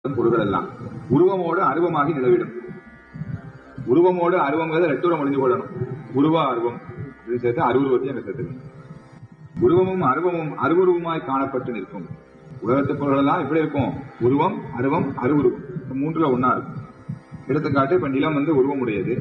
பொருள்கள் எல்லாம் உருவமோடு அருவமாகி நிலவிடும். உருவமோடு அருவங்கிறத ரெட்டுரம் முடிஞ்சு கொள்ளணும். உருவ அருவம் சேர்த்து அருவுருவத்தையும் அங்க சேர்த்து உருவமும் அருவமும் அருவுருவமாய் காணப்பட்டு நிற்கும். உலகத்து பொருள்கள் எல்லாம் எப்படி இருக்கும்? உருவம், அருவம், அருவுருவம், மூன்றுல ஒன்னா இருக்கும். எடுத்துக்காட்டு, இப்ப நிலம் வந்து உருவம் உடையது,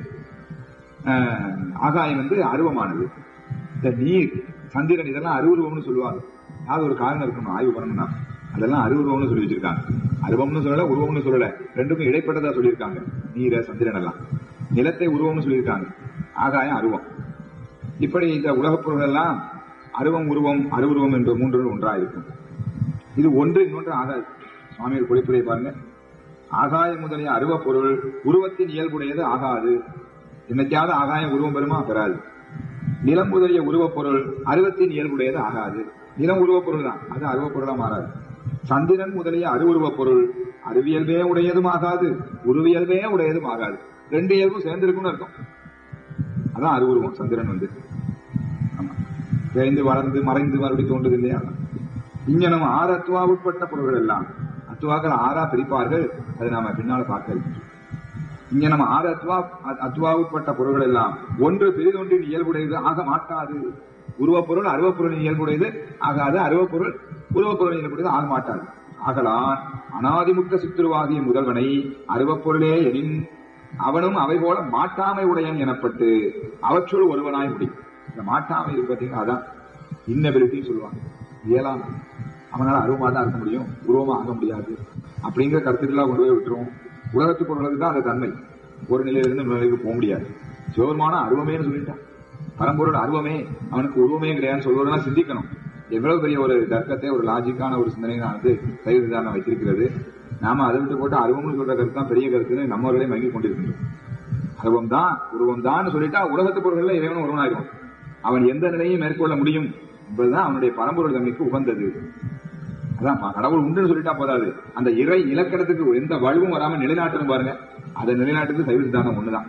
ஆகாயம் வந்து அருவமானது. இந்த நீர், சந்திரன் இதெல்லாம் அருவுருவம்னு சொல்லுவாங்க. அது ஒரு காரணம் இருக்கணும், ஆய்வு பண்ணணும்னா. அதெல்லாம் அருவுருவம்னு சொல்லி வச்சிருக்காங்க. அருவம்னு சொல்லல, உருவம்னு சொல்லல, ரெண்டுக்கும் இடைப்பட்டதா சொல்லியிருக்காங்க. நீர சந்திரன் எல்லாம் நிலத்தை உருவம்னு சொல்லியிருக்காங்க, ஆகாயம் அருவம். இப்படி இந்த உலகப் பொருள்கள் எல்லாம் அருவம், உருவம், அருவுருவம் என்ற மூன்று ஒன்றா இருக்கும். இது ஒன்று இன்னொன்று ஆகாது. சுவாமிகள் குறிப்புரை பாருங்க. ஆகாயம் முதலிய அருவ பொருள் உருவத்தின் இயல்புடையது ஆகாது. என்னைக்காவது ஆகாயம் உருவம் பெறுமா? பெறாது. நிலம் முதலிய உருவப் பொருள் அருவத்தின் இயல்புடையது ஆகாது. நிலம் உருவப் பொருள் தான், அது அருவப் பொருளா மாறாது. சந்திரன் முதலிய அருவுருவப் பொருள் அறிவியல்பே உடையதும் ஆகாது, உருவியல்பே உடையதும் ஆகாது. ரெண்டு இயல்பும் சேர்ந்திருக்கும்னு இருக்கும். அதான் அருவுருவம். சந்திரன் வந்து விரைந்து வளர்ந்து மறைந்து மறுபடி தோன்றுது இல்லையா? இங்கனம் ஆறு அத்துவா உட்பட்ட பொருள்கள் எல்லாம், அத்துவாக்கள் ஆறா பிரிப்பார்கள், அது நாம பின்னால பார்க்க இருக்கிறோம். இங்க நம்ம ஆறு அத்துவா உட்பட்ட பொருள்கள் எல்லாம் ஒன்று பெரிதொன்றின் இயல்புடையது ஆக மாட்டாது. உருவப்பொருள் அருவப்பொருளின் இயல்புடையது ஆகாது, அருவப்பொருள் உருவப்பொருளின் இயல்புடையது ஆக மாட்டாது. ஆகலான் அனாதிமுக்த சித்துருவாகிய முதல்வனை அருவப்பொருளே எனின் அவனும் அவை போல மாட்டாமை உடையன் எனப்பட்டு அவற்றுள் ஒருவனாய் முடியும். இந்த மாட்டாமை இருக்கு பார்த்தீங்கன்னா, அதான் இன்னபிலிட்டின்னு சொல்லுவாங்க. இயலாம், அவனால அருவமா தான் இருக்க முடியும், உருவமா ஆக முடியாது அப்படிங்கிற கருத்துக்கெல்லாம் கொண்டு போய் விட்டுரும். உலகத்து பொருளுக்கு தான் அந்த தன்மை. ஒரு நிலையிலிருந்து இன்னொரு நிலைக்கு போக முடியாது. சிவபெருமான அருவமேன்னு சொல்லிட்டான். பரம்பொருள் அருவமே, அவனுக்கு உருவமே கிடையாதுன்னு சொல்வதெல்லாம் சிந்திக்கணும். எவ்வளவு பெரிய ஒரு தர்க்கத்தை, ஒரு லாஜிக்கான ஒரு சிந்தனை தான் வந்து சைவ சித்தாந்தம் வைத்திருக்கிறது. நாம அதை விட்டு போட்டு அருவம்னு சொல்ற கருத்து தான் பெரிய கருத்துன்னு நம்மவர்களே மங்கி கொண்டிருக்கின்றோம். அருவம் தான் உருவம் தான் சொல்லிட்டா உலகத்து பொருள்கள் இறைவன் ஒருவனாகும். அவன் எந்த நிலையும் மேற்கொள்ள முடியும் என்பதுதான் அவனுடைய பரம்பொருள் தன்மைக்கு உகந்தது. அதான் கடவுள் உண்டுன்னு சொல்லிட்டா போதாது, அந்த இறை இலக்கணத்துக்கு எந்த வலுவும் வராம நிலைநாட்டணும் பாருங்க. அதை நிலைநாட்டுக்கு சைவ சித்தாந்தம் ஒண்ணுதான்.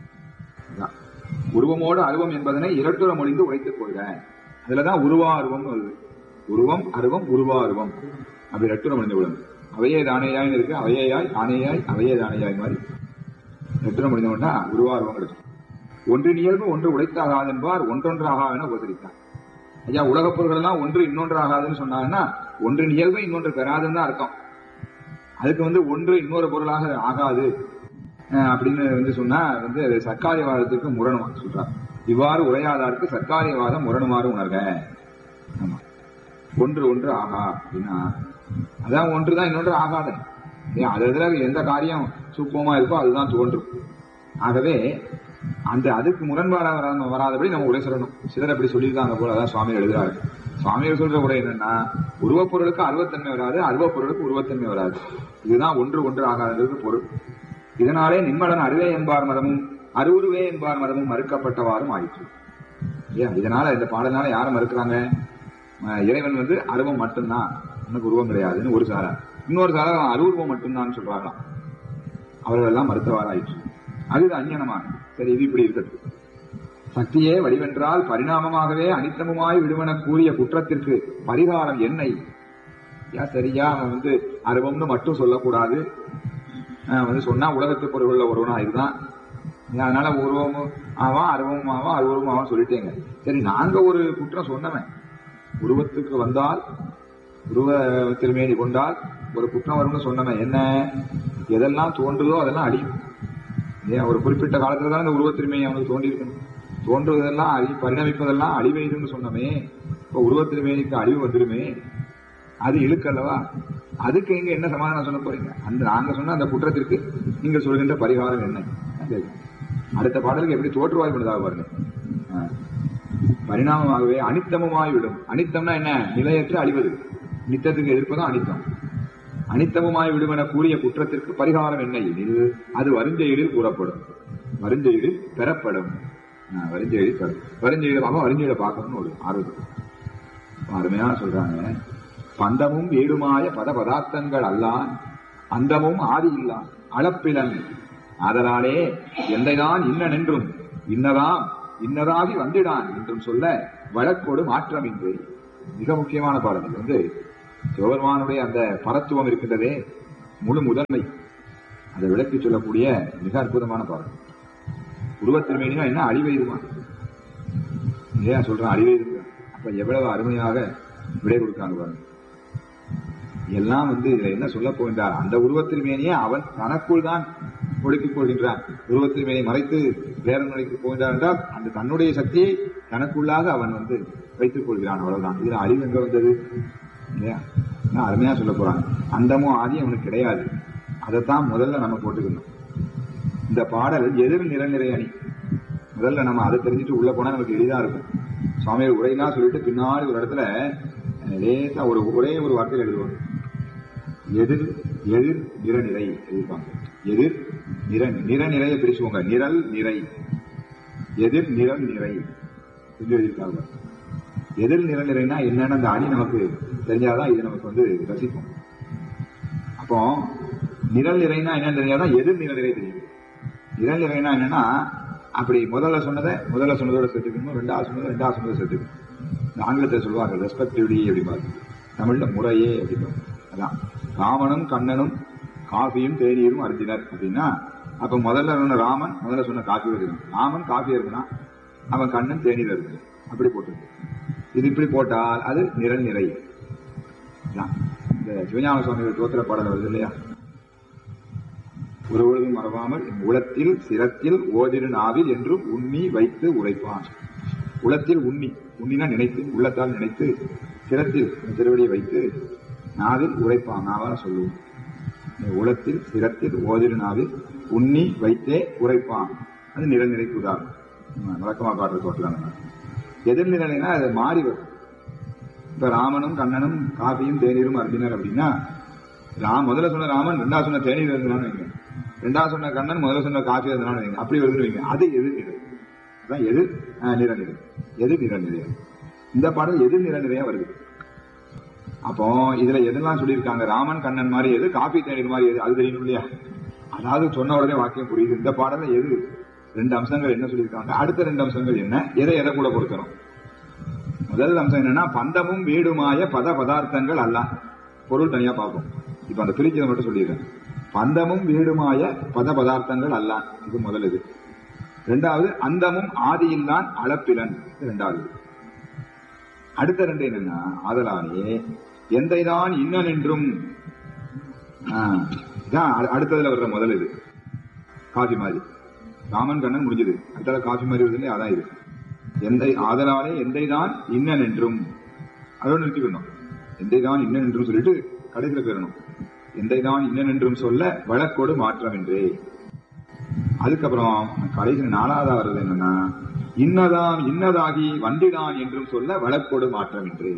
உருவமோடு அருவம் என்பதனை இரட்டுற மொழிந்து உரைத்துக் கொள்க. அதுலதான் உருவா அருவம் வருது. உருவம், அருவம், உருவா அருவம் அப்படி இரட்டுற மொழிந்து விடுங்க. அவையே தானேயாய் இருக்கு, அவையாய் ஆணையாய் அவையே தானேயாய் மாதிரி இரட்டுற மொழிந்தோம்னா உருவா அருவம் கிடைக்கும். ஒன்றின் இயல்பு ஒன்று உடைத்தாகாது என்பார், ஒன்றொன்றாக என உபசரித்தார். ஐயா, உலகப் பொருள்கள் எல்லாம் ஒன்று இன்னொன்று ஆகாதுன்னு சொன்னாங்கன்னா ஒன்றின் இயல்பை இன்னொன்று பெறாதுன்னு தான் அர்த்தம். அதுக்கு வந்து ஒன்று இன்னொரு பொருளாக ஆகாது அப்படின்னு வந்து சொன்னா வந்து சர்க்காரியவாதத்துக்கு முரணுமா சொல்றாங்க. இவ்வாறு உரையாதாருக்கு சர்க்காரியவாதம் முரணுமாறு உணர்க. ஆமா, ஒன்று ஒன்று ஆகா அப்படின்னா அதான் ஒன்றுதான் இன்னொன்று ஆகாத. அதுல எந்த காரியம் சூப்பமா இருக்கோ அதுதான் தோன்றும். ஆகவே அந்த அதுக்கு முரண்பாட வராதபடி நம்ம உரை சொல்லணும். சிலர் அப்படி சொல்லியிருக்காங்க போல. அதான் சுவாமிகள் எழுதுறாரு. சுவாமிகள் சொல்ற உரை என்னன்னா, உருவப்பொருளுக்கு அருவத்தன்மை வராது, அருவப்பொருளுக்கு உருவத்தன்மை வராது. இதுதான் ஒன்று ஒன்று ஆகாதது பொருள். இதனாலே நிம்மலன் அருவே என்பார் மதமும் அருவுருவே என்பார் மதமும் மறுக்கப்பட்டவாறும் ஆயிற்று. இதனால இந்த பாடனால யாரும் மறுக்கிறாங்க? இறைவன் வந்து அருவம் மட்டும்தான், உனக்கு உருவம் கிடையாதுன்னு ஒரு சாரா, இன்னொரு சாரா அருவுருவம் மட்டும்தான் சொல்றாங்களாம். அவர்கள் எல்லாம் மறுத்தவாறு ஆயிற்று. அது அஞ்ஞானமாக. சரி, இது இப்படி இருக்கிறது. சக்தியே வடிவென்றால் பரிணாமமாகவே அனித்தமுமாய் விடுவன கூறிய குற்றத்திற்கு பரிகாரம் என்னை? சரியா அவன் வந்து அருவம்னு மட்டும் சொல்லக்கூடாது. வந்து சொன்னா உலகத்து பொருள்கள் ஒருவனா இதுதான். அதனால உருவமும் ஆவான், அருவமும் ஆவான், அருவமும் ஆவான் சொல்லிட்டேங்க. சரி, நாங்க ஒரு குற்றம் சொன்னவன், உருவத்துக்கு வந்தால் உருவ திருமேனி கொண்டால் ஒரு குற்றம் வரும்னு சொன்னவன். என்ன? எதெல்லாம் தோன்றுதோ அதெல்லாம் அழியும். ஒரு குறிப்பிட்ட காலத்துல தான் இந்த உருவத்திருமையை அவனுக்கு தோண்டி இருக்கணும். தோன்றுவதெல்லாம் பரிணமிப்பதெல்லாம் அழிவைன்னு சொன்னமே. இப்ப உருவத்திருமைக்கு அழிவு வந்துருமே, அது இழுக்கல்லவா? அதுக்கு எங்க என்ன சமாதானம் சொல்ல போறீங்க? அந்த நாங்க சொன்ன அந்த குற்றத்திற்கு நீங்க சொல்கின்ற பரிகாரம் என்ன? அடுத்த பாடலுக்கு எப்படி தோற்றுவாய் கொண்டதாக பாருங்க. பரிணாமமாகவே அனித்தமுமாய் விடும். அனித்தம்னா என்ன? நிலையற்ற அழிவது. நித்தத்துக்கு எதிர்ப்பதான் அனித்தம். அனித்தமுமாய் விடும் என கூறிய குற்றத்திற்கு பரிகாரம் என்ன? அது வருஞ்செயலில் கூறப்படும், வருஞ்செயலில் பெறப்படும். வருஞ்செயலில் பெறும். வருஞ்செயலாக வருஞ்செயலை பார்க்கணும்னு ஒரு ஆர்வம் அருமையா சொல்றாங்க. பந்தமும் வீடுமாய பத பதார்த்தங்கள் அல்லான் அந்தமும் ஆதி இல்லான் அளப்பிலன் அதனாலே எந்தைதான் இன்னென்றும் இன்னதாம் இன்னதாகி வந்திடான் என்றும் சொல்ல வழக்கோடு மாற்றமின்றி. மிக முக்கியமான பாடல் வந்து சிவபெருமானுடைய அந்த பரத்துவம் இருக்கின்றதே, முழு முதன்மை. அதை விளக்கி சொல்லக்கூடிய மிக அற்புதமான பாடல். உருவத்திருமேனியா என்ன அழிவெய்துமா இல்லையா சொல்றான், அழிவெய்து. அப்ப எவ்வளவு அருமையாக விடை கொடுக்காங்க பாருங்க. எல்லாம் இதுல என்ன சொல்ல போகின்றார், அந்த உருவத்திருமேனியே அவன் தனக்குள் தான் ஒடுக்கிக் கொள்கின்றான். உருவத்திருமேனியை மறைத்து வேற நிலைக்கு போகின்றான் என்றால் அந்த தன்னுடைய சக்தியை தனக்குள்ளாக அவன் வைத்துக் கொள்கிறான், அவ்வளவுதான். இதுல அறிவு எங்க வந்தது இல்லையா? அருமையா சொல்ல போறாங்க. அந்தமும் ஆதி அவனுக்கு கிடையாது. அதைத்தான் முதல்ல நம்ம போட்டுக்கணும். இந்த பாடல் எதிர் நிறநிறை அணி. முதல்ல நம்ம அதை தெரிஞ்சுட்டு உள்ள போனா நமக்கு எளிதா இருக்கும். சுவாமிகள் உரையெல்லாம் சொல்லிட்டு பின்னாடி ஒரு இடத்துல லேசா ஒரே ஒரு வார்த்தையில் எழுதுவாங்க. எதிர் எதிர் நிறநிறை எழுதிப்பாங்க. எதிர் நிறநிறைய பிரிச்சுவாங்க. நிரல் நிறை, எதிர் நிரல் நிறை எழுதியிருக்காங்க. எதிர் நிறநிறைனா என்னன்னு அந்த அணி நமக்கு தெரிஞ்சாதான் இது நமக்கு ரசிக்கும். அப்போ நிரல் நிறைனா என்னன்னு தெரிஞ்சாதான் எதிர் நிறநிறை தெரியும். நிரல் நிறைனா என்னன்னா, அப்படி முதல்ல சொன்னதோட சேர்த்துக்கணும், ரெண்டாவது சொன்னதை சேர்த்துக்கணும். ஆங்கிலத்தில் சொல்லுவாங்க ரெஸ்பெக்டிவ்லி அப்படிம்பாங்க, தமிழ்ல முறையே அப்படிம்பாங்க. அதான் ராமனும் கண்ணனும் காஃபியும் தேநீரும் அருந்தினர் அப்படின்னா, அப்ப முதல்ல சொன்ன ராமன் முதல்ல சொன்ன காஃபி இருக்கணும். ராமன் காஃபி இருந்தான், அவன் கண்ணன் தேநீர் இருக்கு, அப்படி போட்டு இது இப்படி போட்டால் அது நிரல் நிறை. இந்த சிவஞான சுவாமிகள் தோத்திர பாடல் வருது இல்லையா, ஒருவருக்கும் மறவாமல் உளத்தில் சிரத்தில் ஓதிரு நாவில் என்றும் உண்ணி வைத்து உரைப்பான். உளத்தில் உண்ணினா நினைத்து, உள்ளத்தால் நினைத்து, சிரத்தில் திருவடியை வைத்து நாவில் உரைப்பான், நாவால சொல்லுவோம். உளத்தில் சிரத்தில் ஓதிரு நாவில் உண்ணி வைத்தே உரைப்பான். அது நிறநிறைக்கு உதாரணம். வழக்கமா காட்டுற தோற்றலாம். எதிர்நிலைனா அது மாறி வரும். இப்ப ராமனும் கண்ணனும் காஃபியும் தேநீரும் அருந்தினர் அப்படின்னா, முதல்ல சொன்ன ராமன் ரெண்டாவது சொன்ன தேநீர் இருந்தான்னு வைங்க, ரெண்டாவது சொன்ன கண்ணன் முதல்ல சொன்ன காஃபி இருந்தான்னு வைங்க, அப்படி வருதுன்னு வைங்க. அது எதிர்நிலை. அதான் எதிர் நிறநிலை, எதிர் நிறநிலை. இந்த பாடல் எதிர் நிறநிலையா வருது. அப்போ இதுல எதெல்லாம் சொல்லியிருக்காங்க, ராமன் கண்ணன் மாதிரி எது, காஃபி தேநீர் மாதிரி எது, அது தெரியணும் இல்லையா? அதாவது சொன்ன உடனே வாக்கியம் புரியுது. இந்த பாடல எது ரெண்டு அம்சங்கள் என்ன சொல்லியிருக்காங்க, அடுத்த ரெண்டு அம்சங்கள் என்ன, எதை கூட பொருத்தணும். முதல் அம்சம் என்னன்னா, பந்தமும் வீடுமாய பதார்த்தங்கள் அல்ல. பொருள் தனியா பார்ப்போம். இப்ப அந்த பிரிக்கிறத மட்டும் சொல்லிடுறேன். பந்தமும் வீடுமாய பதார்த்தங்கள் அல்ல, இது முதல். இது ரெண்டாவது, அந்தமும் ஆதியில்தான் அளப்பிலன், ரெண்டாவது. அடுத்த ரெண்டு என்னன்னா, ஆதலானே எந்தைதான் இன்னன் என்றும், அடுத்ததுல வர்ற முதல். இது காஃபி மாதிரி, ராமன் கண்ணன் முடிஞ்சது, அடுத்த காஃபி மாதிரி வருது. அதான் இது ஆதலானே எந்தைதான் இன்னன் என்றும், அதோட நிறுத்திக்கணும். எந்தைதான் இன்னன் என்றும் சொல்லிட்டு கடைசியில பெறணும். எந்தைதான் இன்னன் என்றும் சொல்ல வழக்கோடு மாற்றம் என்றே. அதுக்கப்புறம் கடைசியில் நாலாவதா வருது என்னன்னா, இன்னதான் இன்னதாகி வந்திடான் என்றும் சொல்ல வழக்கோடு மாற்றம் என்றே.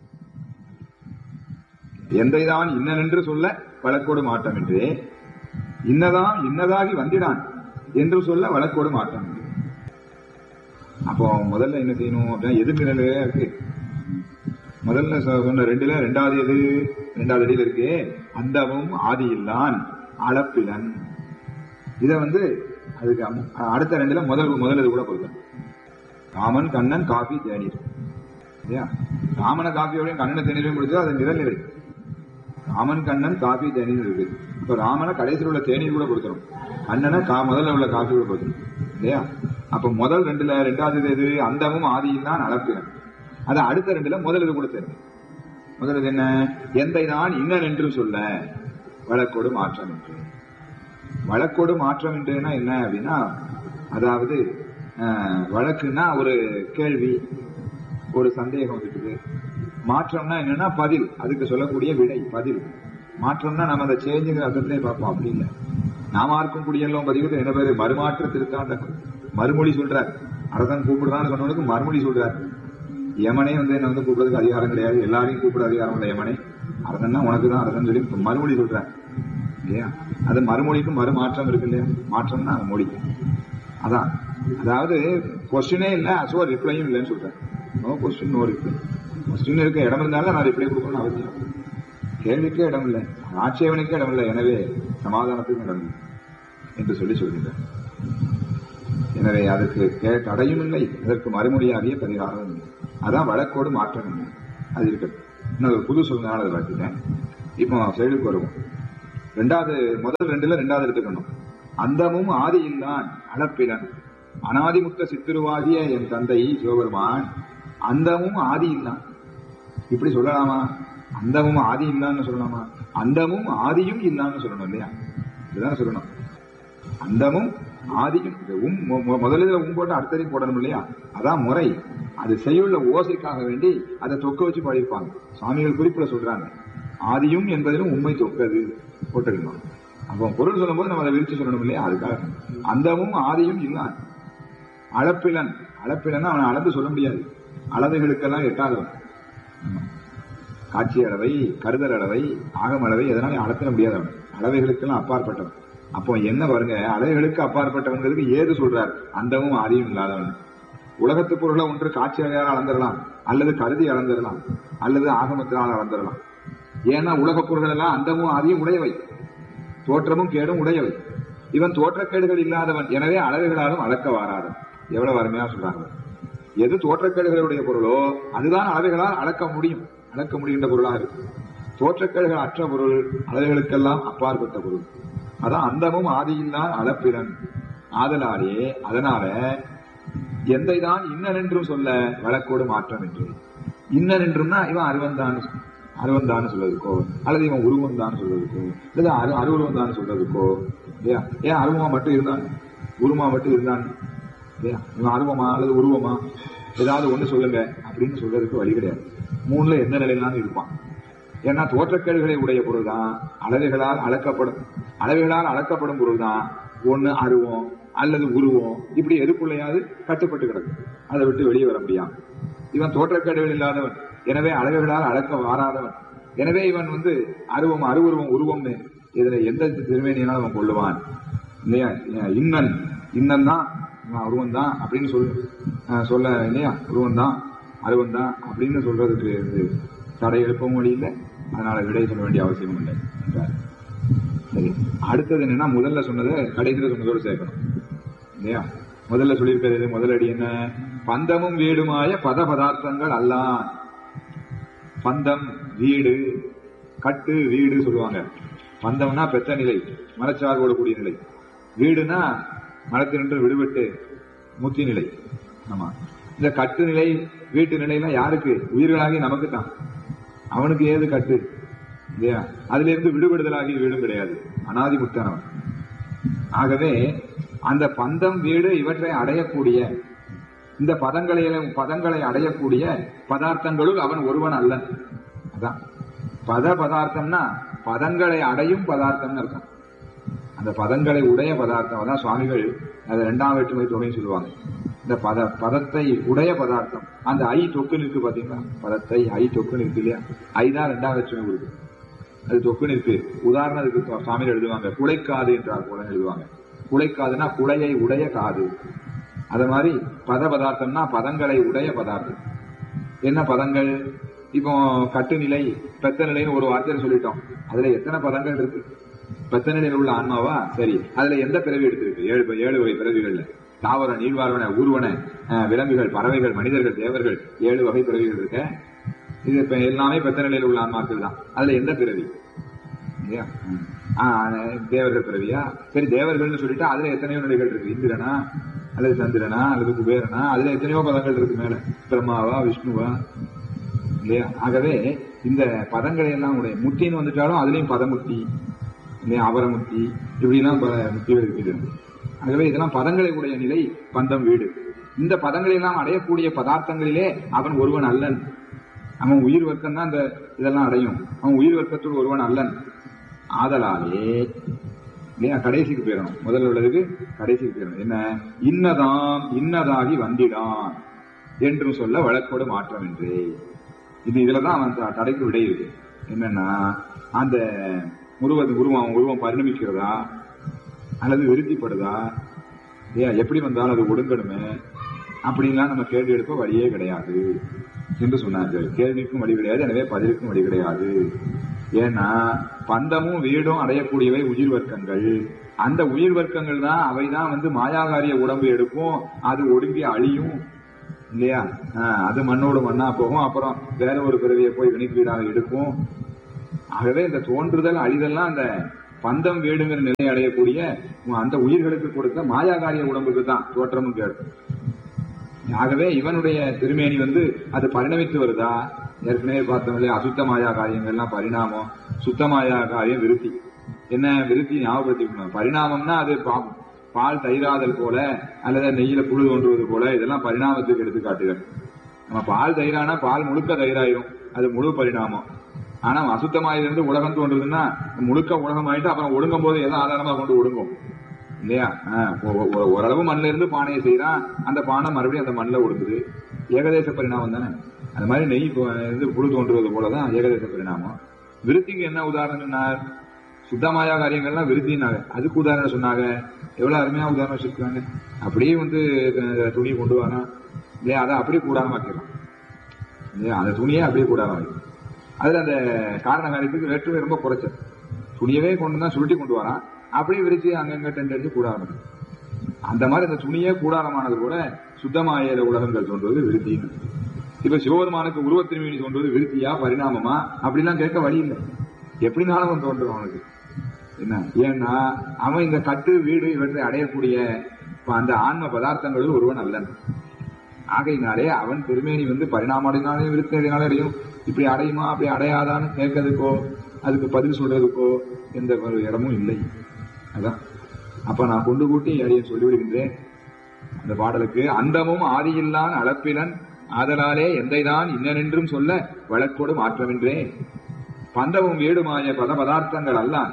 எந்தைதான் இன்னன் என்று சொல்ல வழக்கோடு மாற்றம் என்றே, இன்னதான் இன்னதாகி வந்திடான் என்று சொல்ல வழக்கோடு மாற்றம். அப்போ முதல்ல என்ன செய்யணும் அப்படின்னா, எதிர்நிலையில இருக்கு. முதல்ல சொன்ன ரெண்டுல ரெண்டாவது எது, ரெண்டாவது அடியில் இருக்கு, அந்தமும் ஆதியில்லான் அளப்பிலன். இத அதுக்கு அடுத்த ரெண்டுல முதல் இது கூட கொடுக்கணும். ராமன் கண்ணன் காஃபி தேநீர் இல்லையா? ராமன காஃபியோடையும் கண்ணனை தேநீரையும் முடிச்சா அது நிரல்நிலை. ராமன் கண்ணன் காஃபி தேநீர் இருக்கு. இப்ப ராமனை கடைசியில் உள்ள தேநீர் கூட கொடுக்கணும், கண்ணனை முதல்ல உள்ள காஃபி கூட கொடுக்கணும் இல்லையா? அப்ப முதல் ரெண்டுல ரெண்டாவது எது, அந்தமும் ஆதியில்லான் அளப்பிலன். அது அடுத்த ரெண்டுல முதல் இது கூட தெரியும். முதல் என்ன, எந்தைதான் இன்னன் என்று சொல்ல வழக்கோடு மாற்றம் என்று. வழக்கோடு மாற்றம் என்றுனா என்ன அப்படின்னா, அதாவது வழக்குன்னா ஒரு கேள்வி, ஒரு சந்தேகம் இருக்குது. மாற்றம்னா என்னன்னா பதில், அதுக்கு சொல்லக்கூடிய விடை பதில். மாற்றம்னா நம்ம அந்த சேஞ்சுங்கிற அர்த்தத்திலே பார்ப்போம். அப்படி இல்லை. நாம இருக்கும் குடியெல்லாம் பதிவு என்ன பேரு, மறுமாற்ற திருத்தாண்ட மறுமொழி சொல்றார். அரசன் கூப்பிடுறான்னு சொன்னவனுக்கு மறுமொழி சொல்றார். யமனே என்ன கூப்பிடுறதுக்கு அதிகாரம் கிடையாது, எல்லாரையும் கூப்பிட அதிகாரம் இல்லை யமனே. அரசன்னா உனக்கு தான் அரசன் சொல்லி மறுமொழி சொல்றார் இல்லையா? அது மறுமொழிக்கும் மறுமாற்றம் இருக்கு இல்லையா? மாற்றம்னா மொழி. அதான், அதாவது கொஸ்டினே இல்லை, அசோ ரிப்ளையும் இல்லைன்னு சொல்றேன். No question no reply. Question இருக்க இடம் இருந்தாலும் நான் ரிப்ளை கொடுக்கணும்னு அவசியம். கேள்விக்கே இடம் இல்லை, ஆட்சேபனைக்கே இடம் இல்லை, எனவே சமாதானத்துக்கும் இடம் இல்லை என்று சொல்கின்றேன். எனவே அதுக்கு தடையும் இல்லை, அதற்கு மறுமொழியாகிய பரிகாரம் இல்லை. அதான் வழக்கோடு மாற்றம் இல்லை. அது இருக்கட்டும். இன்னொரு புது சொல்லுனால அதை வளர்த்துட்டேன். இப்போ செயலுக்கு வருவோம். ரெண்டாவது, முதல் ரெண்டுல ரெண்டாவது எடுத்துக்கணும். அந்தமும் ஆதியில் தான் அளப்பிலன். அனாதிமுத்த சித்திருவாகிய என் தந்தை சிவபெருமான் அந்தமும் ஆதியில் தான். இப்படி சொல்லலாமா? அந்தமும் ஆதி இல்லான்னு சொல்லலாமா? அந்தமும் ஆதியும் இல்லான்னு சொல்லணும் இல்லையா? இதுதான் சொல்லணும். அந்தமும் ஆதியும். முதலில் போட்டு அடுத்ததையும் போடணும் இல்லையா? அதான் முறை. அது செய்யுள்ள ஓசைக்காக வேண்டி அதை தொக்க வச்சு பாடியிருப்பாங்க. சுவாமிகள் குறிப்பிட சொல்றாங்க, ஆதியும் என்பதிலும் உண்மை தொக்கது போட்டிருக்கணும். அப்போ பொருள் சொல்லும் போது நம்ம அதை விரிச்சு சொல்லணும் இல்லையா? அதுக்காக அந்தமும் ஆதியும் இல்லான். அளப்பிலன். அளப்பிலன்னா அவனை அளந்து சொல்ல முடியாது. அளவைகளுக்கெல்லாம் எட்டாதவன். காட்சி அளவை, கருதல் அளவை, ஆகம் அளவை எதனால அளத்திட முடியாதவன். அளவைகளுக்கெல்லாம் அப்பாற்பட்டவன். அப்போ என்ன பாருங்க, அளவைகளுக்கு அப்பாற்பட்டவன்களுக்கு ஏது சொல்றார்? அந்தமும் ஆதியும் இல்லாதவன். உலகத்து பொருளை ஒன்று காட்சி அளவையால் அளந்துடலாம், அல்லது கருதி அளந்துடலாம், அல்லது ஆகமத்தினால் அளந்துடலாம். ஏன்னா உலக பொருள்கள் எல்லாம் அந்தமும் ஆதியும் உடையவை, தோற்றமும் கேடும் உடையவை. இவன் தோற்றக்கேடுகள் இல்லாதவன், எனவே அளவைகளாலும் அளக்க வாராதவன். எவ்வளவு அருமையா சொல்றாங்க. எது தோற்றக்கேடுகளுடைய பொருளோ அதுதான் அளவைகளால் அளக்க முடியும், அளக்க முடிகின்ற பொருளாக இருக்கு. தோற்றக்கேடுகள் அற்ற பொருள் அளவைகளுக்கெல்லாம் அப்பாற்பட்ட பொருள். அதான் அந்தமும் ஆதியில்தான் அளப்பிலன். ஆதலாலே அதனால எந்தைதான் இன்னன் என்றும் சொல்ல வழக்கோடு மாற்றம் என்று. இன்னன் என்றும்னா இவன் அருவந்தான் சொல்றதுக்கோ, அல்லது இவன் உருவம் தான் சொல்றதுக்கோ, இல்ல அருவருவம் தான் சொல்றதுக்கோ இல்லையா? ஏன் அருவமா மட்டும் இருந்தான், உருவமா மட்டும் இருந்தான் இல்லையா? இவன் அருவமா அல்லது உருவமா ஏதாவது ஒண்ணு சொல்லுங்க அப்படின்னு சொல்றதுக்கு வழி கிடையாது. மூணுல எந்த நிலையிலான்னு இருப்பான். ஏன்னா தோற்றக்கேடுகளை உடைய பொருள் தான் அளவைகளால் அளக்கப்படும் பொருள் தான் ஒண்ணு அருவம் அல்லது உருவம். இப்படி எதுக்குள்ளையாவது கட்டுப்பட்டு கிடக்கும், அதை விட்டு வெளியே வர முடியாது. இவன் தோற்றக்கேடுகள் இல்லாதவன், எனவே அளவைகளால் அளக்க வாராதவன். எனவே இவன் அருவம், அருவுருவம், உருவம்னு இதுல எந்த திருமேனியாலும் அவன் கொள்ளுவான் இல்லையா? இன்னன் தான் உருவம் தான் அப்படின்னு சொல்ல இல்லையா? உருவம் தான் அருவம் தான் அப்படின்னு சொல்றதுக்கு தடை எழுப்பவும் வழி இல்லை, அதனால விடை சொல்ல வேண்டிய அவசியமும் இல்லை என்றார். சரி, அடுத்தது என்னன்னா, முதல்ல சொன்னதை கடைசியில் சொன்னதோடு சேர்க்கணும் இல்லையா? முதல்ல சொல்லியிருக்கிறது முதலடி என்ன? பந்தமும் வீடுமாய பத பதார்த்தங்கள் அல்ல. பந்தம் வீடு, கட்டு வீடு சொல்லுவாங்க. பந்தம்னா பெற்ற நிலை, மரச்சார்போடு கூடிய நிலை. வீடுனா மரத்தினின்று விடுபட்டு முத்தி நிலை. ஆமா, இந்த கட்டு நிலை வீட்டு நிலையெல்லாம் யாருக்கு? உயிர்களாகி நமக்கு தான். அவனுக்கு ஏது கட்டு இல்லையா? அதுல இருந்து விடுபடுதலாகி வீடும் கிடையாது, அனாதி முக்தானவன். ஆகவே அந்த பந்தம் வீடு இவற்றை அடையக்கூடிய, இந்த பதங்களை அடையக்கூடிய பதார்த்தங்களுள் அவன் ஒருவன் அல்ல. அதான் பதார்த்தம்னா பதங்களை அடையும் பதார்த்தம்னு அர்த்தம். அந்த பதங்களை உடைய பதார்த்தம். அதான் சுவாமிகள் அதை 2ஆம் வேற்றுமை தொகைன்னு சொல்லுவாங்க. இந்த பதத்தை உடைய பதார்த்தம். அந்த ஐ தொக்கு நிற்கு பாத்தீங்களா? பதத்தை ஐ தொக்கு நிற்கு இல்லையா? ஐ தான் 2ஆம் வேற்றுமை கொடுக்கு, அது தொக்கு நிற்கு. உதாரணத்துக்கு சுவாமிகள் எழுதுவாங்க, குலைக்காது என்றால் போல எழுதுவாங்க. குலைக்காதுன்னா குலையை உடைய காது. அது மாதிரி பதார்த்தம்னா பதங்களை உடைய பதார்த்தம். என்ன பதங்கள்? இப்போ கட்டுநிலை, பெத்த நிலைன்னு ஒரு வார்த்தையில சொல்லிட்டோம். அதுல எத்தனை பதங்கள் இருக்கு? பெத்த நிலையில் உள்ள ஆன்மாவா? சரி, அதுல எந்த பிறவி எடுத்திருக்கு? 7 வகை பிறவிகள்ல தாவர, நீர்வாழ்வன, ஊர்வன, விலங்குகள், பறவைகள், மனிதர்கள், தேவர்கள், 7 வகை பிறவிகள் இருக்க. இது இப்ப எல்லாமே பெத்த நிலையில் உள்ள ஆன்மாக்கள் தான். அதுல எந்த பிறவி? தேவர்கள் பிறவியா? சரி, தேவர்கள்னு சொல்லிட்டு அதுல எத்தனையோ நிலைகள் இருக்கு. இந்திரனா அல்லது சந்திரனா அல்லது குபேரனா, அதுல எத்தனையோ பதங்கள் இருக்கு. மேல பிரம்மாவா, விஷ்ணுவா இல்லையா? ஆகவே இந்த பதங்களை எல்லாம் உடைய முத்தின்னு வந்துட்டாலும் அதுலயும் பதமுத்தி இல்லையா, அபரமுத்தி, இப்படி எல்லாம் முத்திகள் இருக்குது. ஆகவே இதெல்லாம் பதங்களை உடைய நிலை பந்தம் வீடு. இந்த பதங்களை எல்லாம் அடையக்கூடிய பதார்த்தங்களிலே அவன் ஒருவன் அல்லன். அவன் உயிர் வர்க்கம் தான் இந்த இதெல்லாம் அடையும். அவன் உயிர் வர்க்கத்தோடு ஒருவன் அல்லன். ஆதலாலே இல்லையா, கடைசிக்கு போயிடணும். முதல்ல உள்ளதுக்கு கடைசிக்கு போயிடணும். என்ன? இன்னதாம் இன்னதாகி வந்திடான் என்றும் சொல்ல வழக்கோடு மாற்றம் என்று. இதுலதான் அவன் தடைக்கு விடை இருக்கு. என்னன்னா, அந்த உருவம் பரிணமிக்கிறதா அல்லது விருத்திப்படுதா இல்லையா, எப்படி வந்தாலும் அது ஒடுங்கணுமே அப்படின்லாம் நம்ம கேள்வி எடுக்க வழியே கிடையாது என்று சொன்னார்கள். கேள்விக்கும் வழி கிடையாது, எனவே பதிலுக்கும் வழி கிடையாது. ஏன்னா பந்தமும் வீடும் அடையக்கூடியவை உயிர் வர்க்கங்கள். அந்த உயிர் வர்க்கங்கள் தான், அவைதான் மாயாகாரிய உடம்பு எடுக்கும், அது ஒடுங்கி அழியும் இல்லையா? அது மண்ணோடு மண்ணா போகும், அப்புறம் வேற ஒரு பிறவியை போய் வினைப்பீடாக எடுக்கும். ஆகவே இந்த தோன்றுதல் அழிதெல்லாம் அந்த பந்தம் வீடுங்கிற நிலை அடையக்கூடிய அந்த உயிர்களுக்கு கொடுத்த மாயாகாரிய உடம்புக்கு தான் தோற்றமும் கேடு. ஆகவே இவனுடைய திருமேனி அது பரிணமித்து வருதா? ஏற்கனவே பார்த்தோம்ல, அசுத்த மாயா காரியங்கள்லாம் பரிணாமம், சுத்த மாயா காரியம் விருத்தி. என்ன விருத்தி ஞாபகப்படுத்தி, பரிணாமம்னா அது பால் தயிராதல் போல அல்லது நெய்யில புழு தோன்றுவது போல, இதெல்லாம் பரிணாமத்துக்கு எடுத்துக்காட்டுகள். நம்ம பால் தயிரானா பால் முழுக்க தயிராயிரும், அது முழு பரிணாமம். ஆனா அசுத்தமாயிலிருந்து உலகம் தோன்றுதுன்னா முழுக்க உலகம் ஆயிட்டு அப்புறம் ஒடுங்கும் போது எதோ ஆதாரமா கொண்டு ஒடுங்கும் இல்லையா? ஓரளவு மண்ணில இருந்து பானையை செய்யறான், அந்த பானை மறுபடியும் அந்த மண்ணில் ஒடுங்குது. ஏகதேச பரிணாமம் தானே. அந்த மாதிரி நெய் புழு தோன்றுவது போலதான் ஏகதேச பரிணாமம். விருத்திக்கு என்ன உதாரணம் சொன்னார்? சுத்தமாயா காரியங்கள்லாம் விருத்தினாங்க. அதுக்கு உதாரணம் சொன்னாங்க. எவ்வளவு அருமையா உதாரணம் வச்சிருக்காங்க. அப்படியே துணி கொண்டு வாங்க இல்லையா, அதை அப்படியே கூடாரமாக்கிடலாம் இல்லையா, அந்த துணியே அப்படியே கூடாரமாக்கி, அதுல அந்த காரண காரியத்துக்கு வேற்றுமை ரொம்ப குறைச்ச துணியவே கொண்டு தான் சுருட்டி கொண்டு வரான், அப்படியே விரிச்சு அங்கங்க டெண்ட் எடுத்து கூடாரம். அந்த மாதிரி அந்த துணியே கூடாரமானது கூட சுத்தமாய உலகங்கள் தோன்றுவது விருத்தி. இப்ப சிவபெருமானுக்கு உருவத்திருமேனி தோன்றுவது விருத்தியா பரிணாமமா அப்படிலாம் கேட்க வழி இல்லை. எப்படினாலும் அவன் தோன்றும் அவனுக்கு. என்ன ஏன்னா அவன் இந்த கட்டு வீடு இவற்றை அடையக்கூடிய அந்த ஆன்ம பதார்த்தங்களில் ஒருவன் அல்லன். ஆகையினாலே அவன் திருமேனி பரிணாம அடைனாலே விருத்தி அடையினாலே அடையும். இப்படி அடையுமா அப்படி அடையாதான்னு கேட்கறதுக்கோ அதுக்கு பதில் சொல்றதுக்கோ எந்த ஒரு இடமும் இல்லை. அதான் அப்ப நான் கொண்டு கூட்டி அடைய சொல்லிவிடுகின்றேன் அந்த பாடலுக்கு. அந்தமும் ஆதியில்லான் அளப்பிலன் ஆதலாலே எந்தைதான் இன்னென்றும் சொல்ல வழக்கோடு மாற்றமின்றேன். பந்தமும் வீடுமாய பதார்த்தங்கள் அல்லான்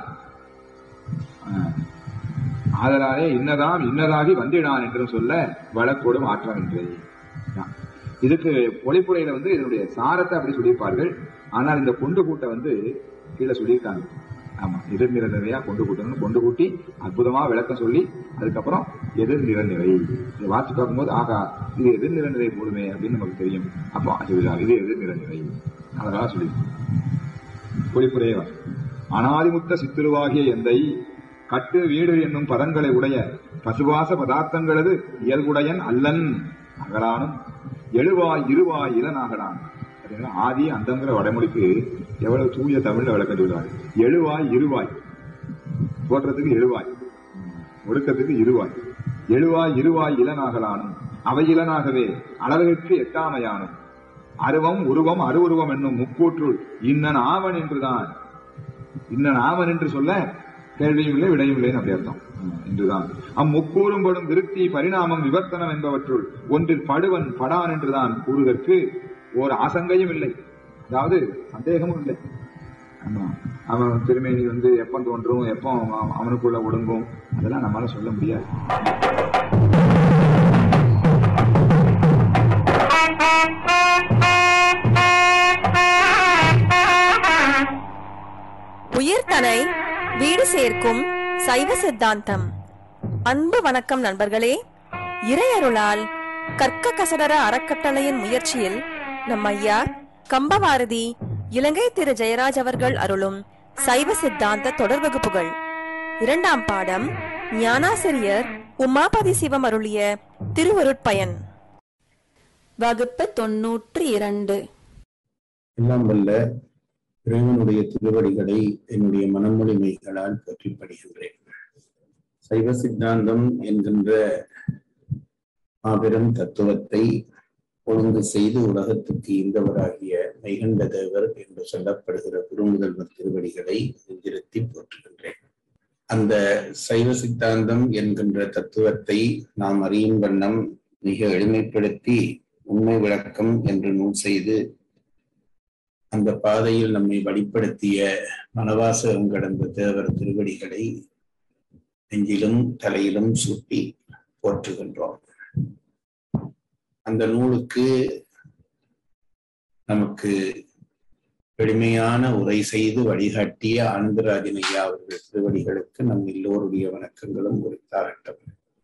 ஆதலாலே இன்னதாம் இன்னதாகி வந்திடான் என்றும் சொல்ல வழக்கோடு மாற்றமின்றேன். இதுக்கு பொழிப்புரையில இதனுடைய சாரத்தை அப்படி சொல்லியிருப்பார்கள். ஆனால் இந்த கொண்டு கூட்ட கீழே சொல்லியிருக்காங்க. ஆமா, எதிர் நிறநிறையா கொண்டு கூட்டணும். கொண்டு கூட்டி அற்புதமா விளக்கம் சொல்லி அதுக்கப்புறம் எதிர் நிறநிறை இதை வாசி பார்க்கும்போது ஆகா இது எதிர் நிறநிறை போடுமே அப்படின்னு நமக்கு தெரியும். அப்போ இது எதிர் நிறநிறை அதனால சொல்லி பொழிப்புரையே அனாதிமுத்த சித்திருவாகிய எந்தை கட்டு வீடு என்னும் பதங்களை உடைய பசுவாச பதார்த்தங்களது இயல்புடையன் அல்லன் அகலானும் எழுவாய் இருவாய் இளனாகலான். ஆதி அந்தங்கிற வடமொழிக்கு எவ்வளவு தூய தமிழ்ல விளக்கம் சொல்றாரு. எழுவாய் இருவாய், தோற்றத்துக்கு எழுவாய், ஒடுக்கத்துக்கு இருவாய். எழுவாய் இருவாய் இளனாகலானும் அவை இளனாகவே அளவுக்கு எட்டாமையானும் அருவம் உருவம் அருவுருவம் என்னும் முக்கூற்றுள் இன்னன் ஆவன் என்றுதான். இன்னன் ஆவன் என்று சொல்ல கேள்வியும் இல்லை விடையும் இல்லைன்னு அப்படி அர்த்தம் என்றுதான். அம்முக்கூறும்படும் விருத்தி பரிணாமம் விவர்த்தனம் என்பவற்றுள் ஒன்றில் படுவன் படான் என்றுதான் கூறுவதற்கு ஒரு ஆசங்கையும் இல்லை, அதாவது சந்தேகமும் இல்லை. அவன் திருமேனி எப்ப தோன்றும் எப்போ அவனுக்குள்ள ஒடுங்கும் அதெல்லாம் நம்மளால சொல்ல முடியாது. உயிர்தனை வீடு சேர்க்கும் சைவ சித்தாந்தம். அன்பு வணக்கம் நண்பர்களே. இறையருளால் கற்க கசடர அறக்கட்டளையின் முயற்சியில் நம் ஐயா கம்பவாரதி இலங்கை திரு ஜெயராஜ் அவர்கள் அருளும் சைவ சித்தாந்த தொடர் வகுப்புகள். 2ஆம் பாடம் ஞானாசிரியர் உமாபதி சிவம் அருளிய திருவருட்பயன். வகுப்பு 92. எல்லாம் வல்ல இறைவனுடைய திருவடிகளை என்னுடைய மனமொழிமைகளால் போற்றி படுகின்றேன். சைவ சித்தாந்தம் என்கின்ற மாபெரும் தத்துவத்தை ஒழுங்கு செய்து உலகத்துக்கு ஈந்தவராகிய மெய்கண்ட தேவர் என்று சொல்லப்படுகிற குருமுதல்வர் திருவடிகளை நெஞ்சிருத்தி போற்றுகின்றேன். அந்த சைவ சித்தாந்தம் என்கின்ற தத்துவத்தை நாம் அறியும் வண்ணம் மிக எளிமைப்படுத்தி உண்மை விளக்கம் என்று நூல் செய்து அந்த பாதையில் நம்மை வழிப்படுத்திய மனவாசகம் கடந்த தேவர் திருவடிகளை நெஞ்சிலும் தலையிலும் சூட்டி போற்றுகின்றோம். அந்த நூலுக்கு நமக்கு எளிமையான உரை செய்து வழிகாட்டிய ஆனந்தராஜன் ஐயா அவர்கள் திருவடிகளுக்கு நம் எல்லோருடைய வணக்கங்களும் உரித்தாகட்டும்.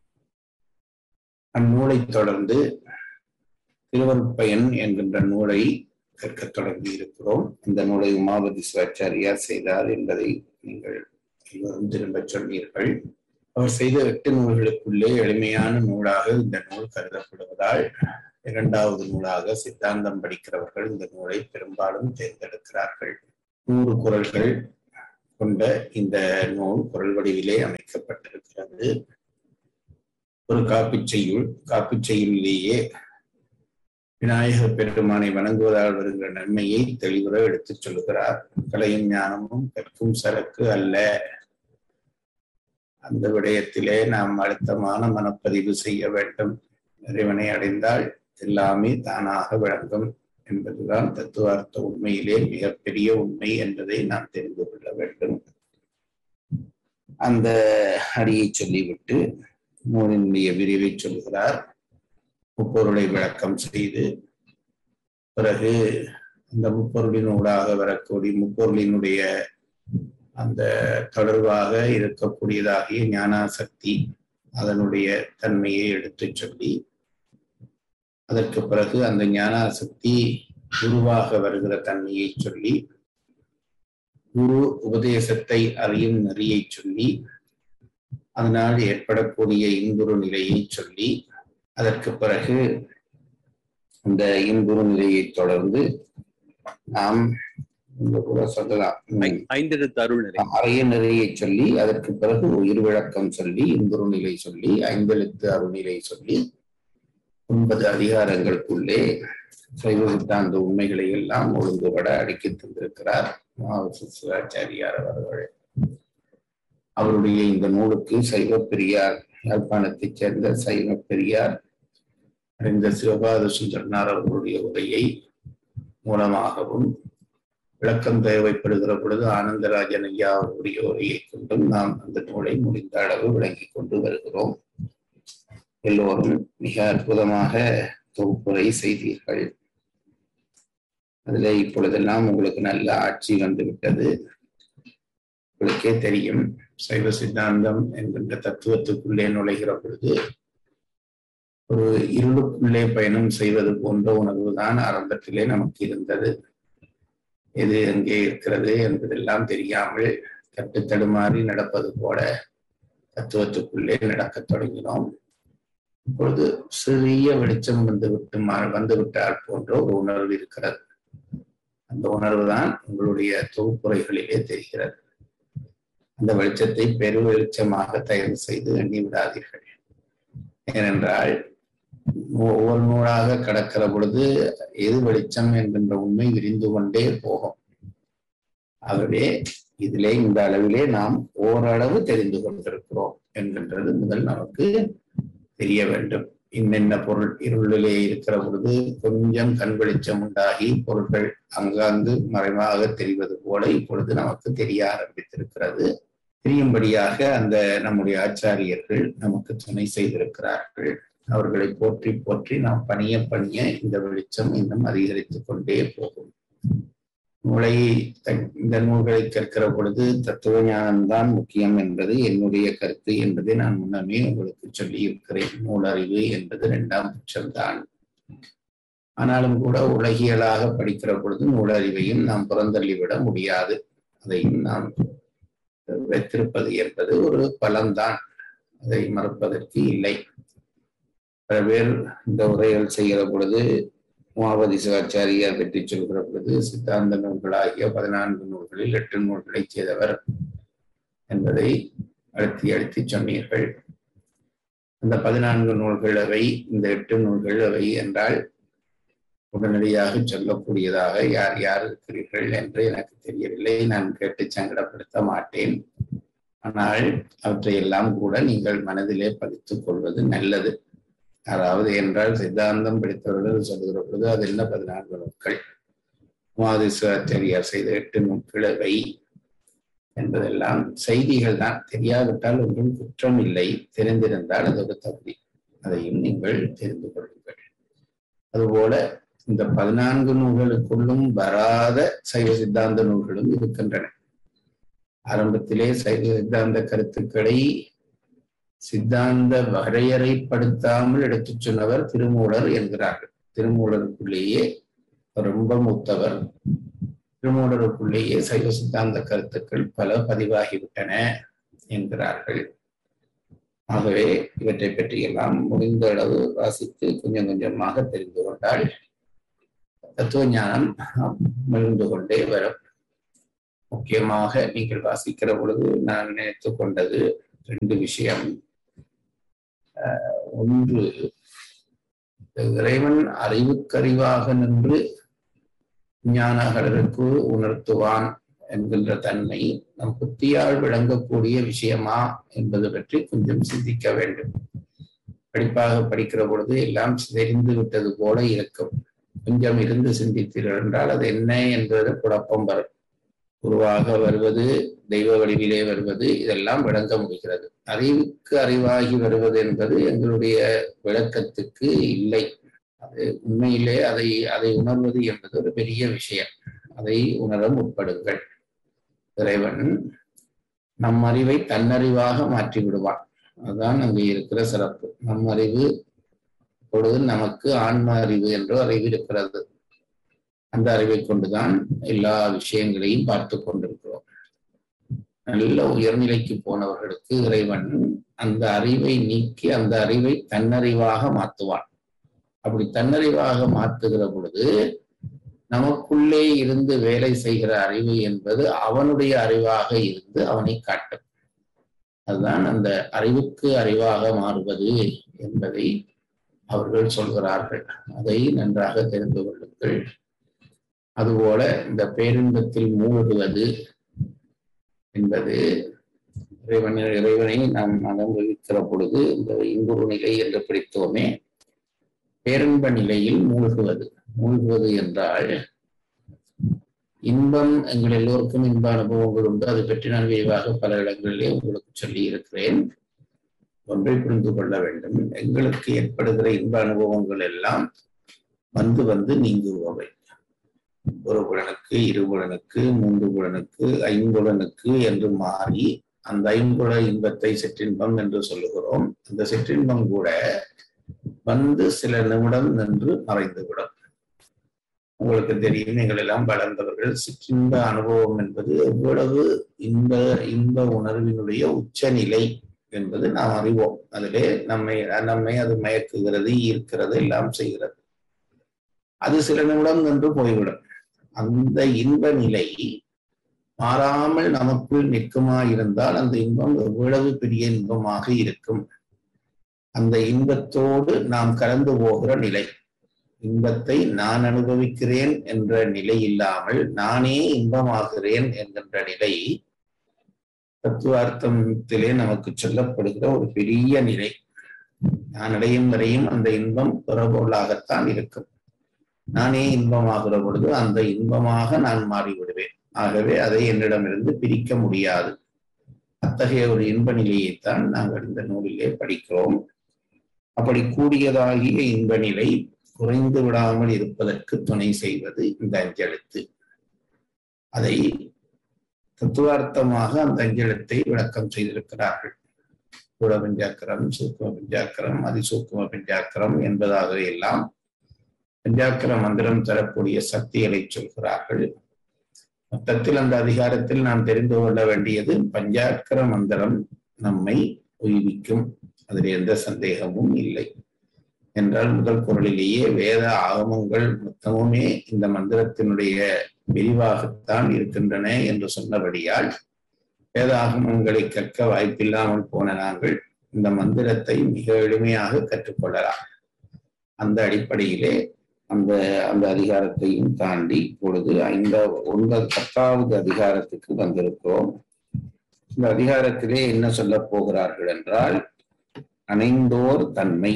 அந்நூலை தொடர்ந்து திருவருட்பயன் என்கின்ற நூலை கற்க தொடங்கி இருக்கிறோம். இந்த நூலை உமாபதி சிவாச்சாரியார் செய்தார் என்பதை நீங்கள் எல்லோரும் திரும்ப சொன்னீர்கள். அவர் செய்த 8 நூல்களுக்குள்ளே எளிமையான நூலாக இந்த நூல் கருதப்படுவதால் 2வது நூலாக சித்தாந்தம் படிக்கிறவர்கள் இந்த நூலை பெரும்பாலும் தேர்ந்தெடுக்கிறார்கள். 100 குறள்கள், கொண்ட இந்த நூல் குறள் வடிவிலே அமைக்கப்பட்டிருக்கிறது. ஒரு காப்புச்செய்யுளிலேயே விநாயகர் பெருமானை வணங்குவதால் வருகிற நன்மையை தெளிவுற எடுத்துச் சொல்கிறார். கலையும் ஞானமும் கற்கும் சரக்கு அல்ல. அந்த விடயத்திலே நாம் அழுத்தமான மனப்பதிவு செய்ய வேண்டும். இறைவனை அடைந்தால் எல்லாமே தானாக விளங்கும் என்பதுதான் தத்துவார்த்த உண்மையிலே மிகப்பெரிய உண்மை என்பதை நாம் தெரிந்து கொள்ள வேண்டும். அந்த அடியை சொல்லிவிட்டு நூலினுடைய விரிவை சொல்கிறார். முப்பொருளை விளக்கம் செய்து பிறகு அந்த முப்பொருளின் ஊடாக வரக்கூடிய முப்பொருளினுடைய அந்த தொடர்பாக இருக்கக்கூடியதாகிய ஞானாசக்தி அதனுடைய தன்மையை எடுத்து சொல்லி அதற்கு பிறகு அந்த ஞானாசக்தி குருவாக வருகிற தன்மையை சொல்லி குரு உபதேசத்தை அறியும் நெறியை சொல்லி அதனால் ஏற்படக்கூடிய இன்புறு நிலையை சொல்லி அதற்கு பிறகு அந்த இன்புறு நிலையை தொடர்ந்து நாம் கூட சொல்லலாம் அறைய நிறையை சொல்லி அதற்கு பிறகு உயிர் விளக்கம் சொல்லி இன்புறு நிலை சொல்லி ஐந்தெழுத்து அருள்நிலை சொல்லி 9 அதிகாரங்களுக்குள்ளே சைவ சித்தாந்த உண்மைகளை எல்லாம் ஒழுங்குபட அடுக்கி தந்திருக்கிறார் சிவாச்சாரியார் அவர்கள். அவருடைய இந்த நூலுக்கு சைவ பெரியார், யாழ்ப்பாணத்தைச் சேர்ந்த சைவ பெரியார் அறிந்த சிவபாத சுந்தரனார் அவர்களுடைய உரையை மூலமாகவும் விளக்கம் தேவைப்படுகிற பொழுது ஆனந்தராஜன் ஐயா அவருடைய உரையை கொண்டும் நாம் அந்த நூலை முடிந்த அளவு விளங்கிக் கொண்டு வருகிறோம். எல்லோரும் மிக அற்புதமாக தொகுப்புரை செய்தீர்கள். அதுல இப்பொழுதெல்லாம் உங்களுக்கு நல்ல ஆட்சி வந்துவிட்டது. உங்களுக்கே தெரியும், சைவ சித்தாந்தம் என்கின்ற தத்துவத்துக்குள்ளே நுழைகிற பொழுது ஒரு இருளுக்குள்ளே பயணம் செய்வது போன்ற உணர்வுதான் ஆரம்பத்திலே நமக்கு இருந்தது. எது எங்கே இருக்கிறது என்பதெல்லாம் தெரியாமல் தட்டு தடுமாறி நடப்பது போல தத்துவத்துக்குள்ளே நடக்கத் தொடங்கினோம். இப்பொழுது சிறிய வெளிச்சம் வந்துவிட்டால் போன்ற ஒரு உணர்வு இருக்கிறது. அந்த உணர்வு தான் உங்களுடைய தொகுப்புரைகளிலே தெரிகிறது. அந்த வெளிச்சத்தை பெரு வெளிச்சமாக தயவு செய்து எண்ணி விடாதீர்கள். ஏனென்றால் ஒவ்வொரு நூலாக கடக்கிற பொழுது எது வெளிச்சம் என்கின்ற உண்மை விரிந்து கொண்டே போகும். ஆகவே இதிலே இந்த அளவிலே நாம் ஓரளவு தெரிந்து கொண்டிருக்கிறோம் என்கின்றது முதல் நமக்கு தெரிய வேண்டும். இன்னென்ன பொருள் இருளிலே இருக்கிற பொழுது கொஞ்சம் கண் வெளிச்சம் உண்டாகி பொருட்கள் அங்காங்கு மறைவாக தெரிவது போல இப்பொழுது நமக்கு தெரிய ஆரம்பித்திருக்கிறது. தெரியும்படியாக அந்த நம்முடைய ஆச்சாரியர்கள் நமக்கு துணை செய்திருக்கிறார்கள். அவர்களை போற்றி போற்றி நாம் பணிய இந்த வெளிச்சம் இன்னும் அதிகரித்துக் கொண்டே போகும். இந்த நூல்களை கற்கிற பொழுது தத்துவ ஞானம்தான் முக்கியம் என்பது என்னுடைய கருத்து என்பதை நான் முன்னமே உங்களுக்கு சொல்லி இருக்கிறேன். நூலறிவு என்பது 2ஆம் பட்சம்தான். ஆனாலும் கூட உலகியலாக படிக்கிற பொழுது நூலறிவையும் நாம் புறந்தள்ளிவிட முடியாது. அதையும் நாம் வைத்திருப்பது என்பது ஒரு பலன்தான், அதை மறுப்பதற்கு இல்லை. பல பேர் இந்த உரைகள் செய்கிற பொழுது உமாபதி சிவாச்சாரியார் பற்றி சொல்கிற பொழுது சித்தாந்த நூல்களாகிய 14 நூல்களில் 8 நூல்களை செய்தவர் என்பதை அழுத்தி சொன்னீர்கள். அந்த 14 நூல்கள் அவை, இந்த 8 நூல்கள் அவை என்றால் உடனடியாக சொல்லக்கூடியதாக யார் யார் இருக்கிறீர்கள் என்று எனக்கு தெரியவில்லை. நான் கேட்டு சங்கடப்படுத்த மாட்டேன். ஆனால் அவற்றையெல்லாம் கூட நீங்கள் மனதிலே பதித்துக் கொள்வது நல்லது. அதாவது என்றால் சித்தாந்தம் படித்தவர்கள் சொல்லுகிற பொழுது அது என்ன 14 நூல்கள், உமாதிசிவாச்சாரியார் செய்த 8 நூல்கள் அவை என்பதெல்லாம் செய்திகள் தான். தெரியாவிட்டால் ஒன்றும் குற்றம் இல்லை, தெரிந்திருந்தால் அது ஒரு தகுதி. அதையும் நீங்கள் தெரிந்து கொள்ளுங்கள். அதுபோல இந்த 14 நூல்களுக்குள்ளும் வராத சைவ சித்தாந்த நூல்களும் இருக்கின்றன. ஆரம்பத்திலே சைவ சித்தாந்த கருத்துக்களை சித்தாந்த வரையறைப்படுத்தாமல் எடுத்துச் சொன்னவர் திருமூலர் என்கிறார்கள். திருமூலருக்குள்ளேயே ரொம்ப மூத்தவர். திருமூலருக்குள்ளேயே சைவ சித்தாந்த கருத்துக்கள் பல பதிவாகிவிட்டன என்கிறார்கள். ஆகவே இவற்றை பற்றியெல்லாம் முடிந்த அளவு வாசித்து கொஞ்சம் கொஞ்சமாக தெரிந்து கொண்டால் தத்துவ ஞானம் மகிழ்ந்து கொண்டே வரும். முக்கியமாக நீங்கள் வாசிக்கிற பொழுது நான் நினைத்து கொண்டது 2 விஷயம். ஒன்று, இறைவன் அறிவுக்கறிவாக நின்று ஞானகருக்கு உணர்த்துவான் என்கின்ற தன்மை நம் புத்தியால் விளங்கக்கூடிய விஷயமா என்பது பற்றி கொஞ்சம் சிந்திக்க வேண்டும். படிப்பாக படிக்கிற பொழுது எல்லாம் தெரிந்து விட்டது போல இருக்கும். கொஞ்சம் இருந்து சிந்தித்தீர்கள் என்றால் அது என்ன என்பது குழப்பம் வரும். உருவாக வருவது, தெய்வ வடிவிலே வருவது, இதெல்லாம் விளங்க முடிகிறது. அறிவுக்கு அறிவாகி வருவது என்பது எங்களுடைய விளக்கத்துக்கு இல்லை. அது உண்மையிலே அதை உணர்வது என்பது ஒரு பெரிய விஷயம். அதை உணர முற்படுங்கள். இறைவன் நம் அறிவை தன்னறிவாக மாற்றி விடுவான். அதுதான் அங்கே இருக்கிற சிறப்பு. நம் அறிவு பொழுது நமக்கு ஆன்ம அறிவு என்ற அறிவு இருக்கிறது. அந்த அறிவை கொண்டுதான் எல்லா விஷயங்களையும் பார்த்து கொண்டிருக்கிறோம். நல்ல உயர்நிலைக்கு போனவர்களுக்கு இறைவன் அந்த அறிவை நீக்கி அந்த அறிவை தன்னறிவாக மாற்றுவான். அப்படி தன்னறிவாக மாற்றுகிற பொழுது நமக்குள்ளே இருந்து வேலை செய்கிற அறிவு என்பது அவனுடைய அறிவாக இருந்து அவனை காட்டும். அதுதான் அந்த அறிவுக்கு அறிவாக மாறுவது என்பதை அவர்கள் சொல்கிறார்கள். அதை நன்றாக தெரிந்து கொள்ளுங்கள். அதுபோல இந்த பேரின்பத்தில் மூழ்குவது என்பது இறைவனை நாம் அனுபவிக்கிற பொழுது இந்த இன்புறு நிலை என்று பிடித்தோமே, பேரின்ப நிலையில் மூழ்குவது என்றால் இன்பம். எங்கள் எல்லோருக்கும் இன்ப அனுபவங்கள் உண்டு. அதை பற்றி நான் விரிவாக பல இடங்களிலே உங்களுக்கு சொல்லி இருக்கிறேன். ஒன்றை புரிந்து கொள்ள வேண்டும். எங்களுக்கு ஏற்படுகிற இன்ப அனுபவங்கள் எல்லாம் வந்து நீங்குபவை. ஒரு புலனுக்கு, 2 புலனுக்கு, 3 புலனுக்கு, 5 புலனுக்கு என்று மாறி அந்த 5 இன்பத்தை சிற்றின்பம் என்று சொல்லுகிறோம். அந்த சிற்றின்பம் கூட வந்து சில நிமிடம் நின்று மறைந்துவிடும். உங்களுக்கு தெரியும், நீங்கள் எல்லாம் வளர்ந்தவர்கள். சிற்றின்ப அனுபவம் என்பது எவ்வளவு இன்ப உணர்வினுடைய உச்சநிலை என்பது நாம் அறிவோம். அதிலே நம்மை அது மயக்குகிறது, ஈர்க்கிறது, எல்லாம் செய்கிறது. அது சில நிமிடம் நின்று போய்விடும். அந்த இன்ப நிலை மாறாமல் நமக்குள் நிற்குமா இருந்தால் அந்த இன்பம் எவ்வளவு பெரிய இன்பமாக இருக்கும். அந்த இன்பத்தோடு நாம் கலந்து போகிற நிலை, இன்பத்தை நான் அனுபவிக்கிறேன் என்ற நிலை இல்லாமல் நானே இன்பமாகிறேன் என்கின்ற நிலை தத்துவார்த்தத்திலே நமக்கு சொல்லப்படுகிற ஒரு பெரிய நிலை. நான் அடையும் வரையும் அந்த இன்பம் புறபொருளாகத்தான் இருக்கும். நானே இன்பமாகிற பொழுது அந்த இன்பமாக நான் மாறிவிடுவேன். ஆகவே அதை என்னிடமிருந்து பிரிக்க முடியாது. அத்தகைய ஒரு இன்ப நிலையைத்தான் நாங்கள் இந்த நூலிலே படிக்கிறோம். அப்படி கூடியதாகிய இன்ப நிலை குறைந்து விடாமல் இருப்பதற்கு துணை செய்வது இந்த அஞ்செழுத்து. அதை தத்துவார்த்தமாக அந்த அஞ்செழுத்தை விளக்கம் செய்திருக்கிறார்கள். கூட பஞ்சாக்கரம், சூக்கும பஞ்சாக்கரம், அதிசூக்கும பஞ்சாக்கரம் என்பதாக எல்லாம் பஞ்சாக்கர மந்திரம் தரக்கூடிய சக்திகளை சொல்கிறார்கள். மொத்தத்தில் அந்த அதிகாரத்தில் நாம் தெரிந்து கொள்ள வேண்டியது, பஞ்சாக்கர மந்திரம் நம்மை உய்விக்கும், அதில் எந்த சந்தேகமும் இல்லை என்றால் முதல் குறளிலேயே வேத ஆகமங்கள் மொத்தமுமே இந்த மந்திரத்தினுடைய விரிவாகத்தான் இருக்கின்றன என்று சொன்னபடியால் வேத ஆகமங்களை கற்க வாய்ப்பில்லாமல் போன நாங்கள் இந்த மந்திரத்தை மிக எளிமையாக கற்றுக்கொள்ளலாம். அந்த அடிப்படையிலே அந்த அதிகாரத்தையும் தாண்டி இப்பொழுது 10வது அதிகாரத்துக்கு வந்திருக்கிறோம். இந்த அதிகாரத்திலே என்ன சொல்ல போகிறார்கள் என்றால், அணைந்தோர் தன்மை,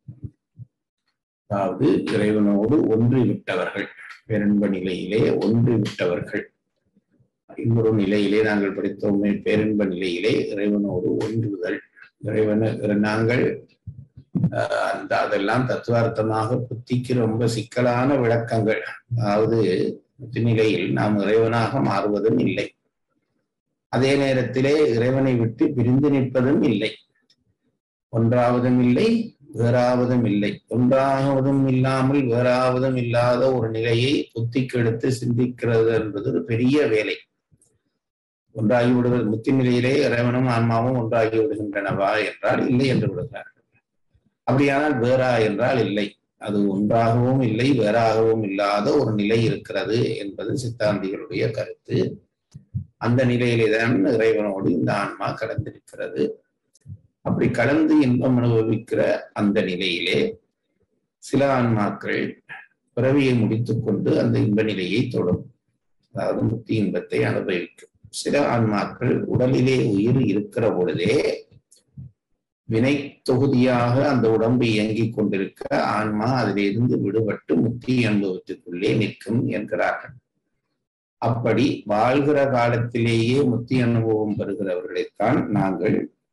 அதாவது இறைவனோடு ஒன்றிவிட்டவர்கள், பேரின்ப நிலையிலே ஒன்றிவிட்டவர்கள். இன்னொரு நிலையிலே நாங்கள் படித்தோமே, பேரின்ப நிலையிலே இறைவனோடு ஒன்றுதல். நாங்கள் அதெல்லாம் தத்துவார்த்தமாக புத்திக்கு ரொம்ப சிக்கலான விளக்கங்கள். அதாவது நிலையில் நாம் இறைவனாக மாறுவதும் இல்லை, அதே நேரத்திலே இறைவனை விட்டு பிரிந்து நிற்பதும் இல்லை. ஒன்றாவதும் இல்லை, வேறாவதும் இல்லை. ஒன்றாவதும் இல்லாமல் வேறாவதும் இல்லாத ஒரு நிலையை புத்திக்கு எடுத்து சிந்திக்கிறது என்பது ஒரு பெரிய வேலை. ஒன்றாகி விடுவது, முத்தி நிலையிலே இறைவனும் ஆன்மாவும் ஒன்றாகி விடுகின்றனவா என்றால் இல்லை என்று விடுகிறார்கள். அப்படியானால் வேறா என்றால் இல்லை. அது ஒன்றாகவும் இல்லை, வேறாகவும் இல்லாத ஒரு நிலை இருக்கிறது என்பது சித்தாந்திகளுடைய கருத்து. அந்த நிலையிலே தான் இறைவனோடு இந்த ஆன்மா கலந்திருக்கிறது. அப்படி கலந்து இன்பம் அனுபவிக்கிற அந்த நிலையிலே சில ஆன்மாக்கள் பிறவியை முடித்துக் கொண்டு அந்த இன்ப நிலையை தொடும், அதாவது முக்தி இன்பத்தை அனுபவிக்கும். சில ஆன்மாக்கள் உடலிலே உயிர் இருக்கிற பொழுதே வினை தொகுதியாக அந்த உடம்பு இயங்கிக் கொண்டிருக்க ஆன்மா அதிலிருந்து விடுபட்டு முக்தி அனுபவத்துக்குள்ளே நிற்கும் என்கிறார்கள். அப்படி வாழ்கிற காலத்திலேயே முக்தி அனுபவம் பெறுகிறவர்களைத்தான் நாங்கள்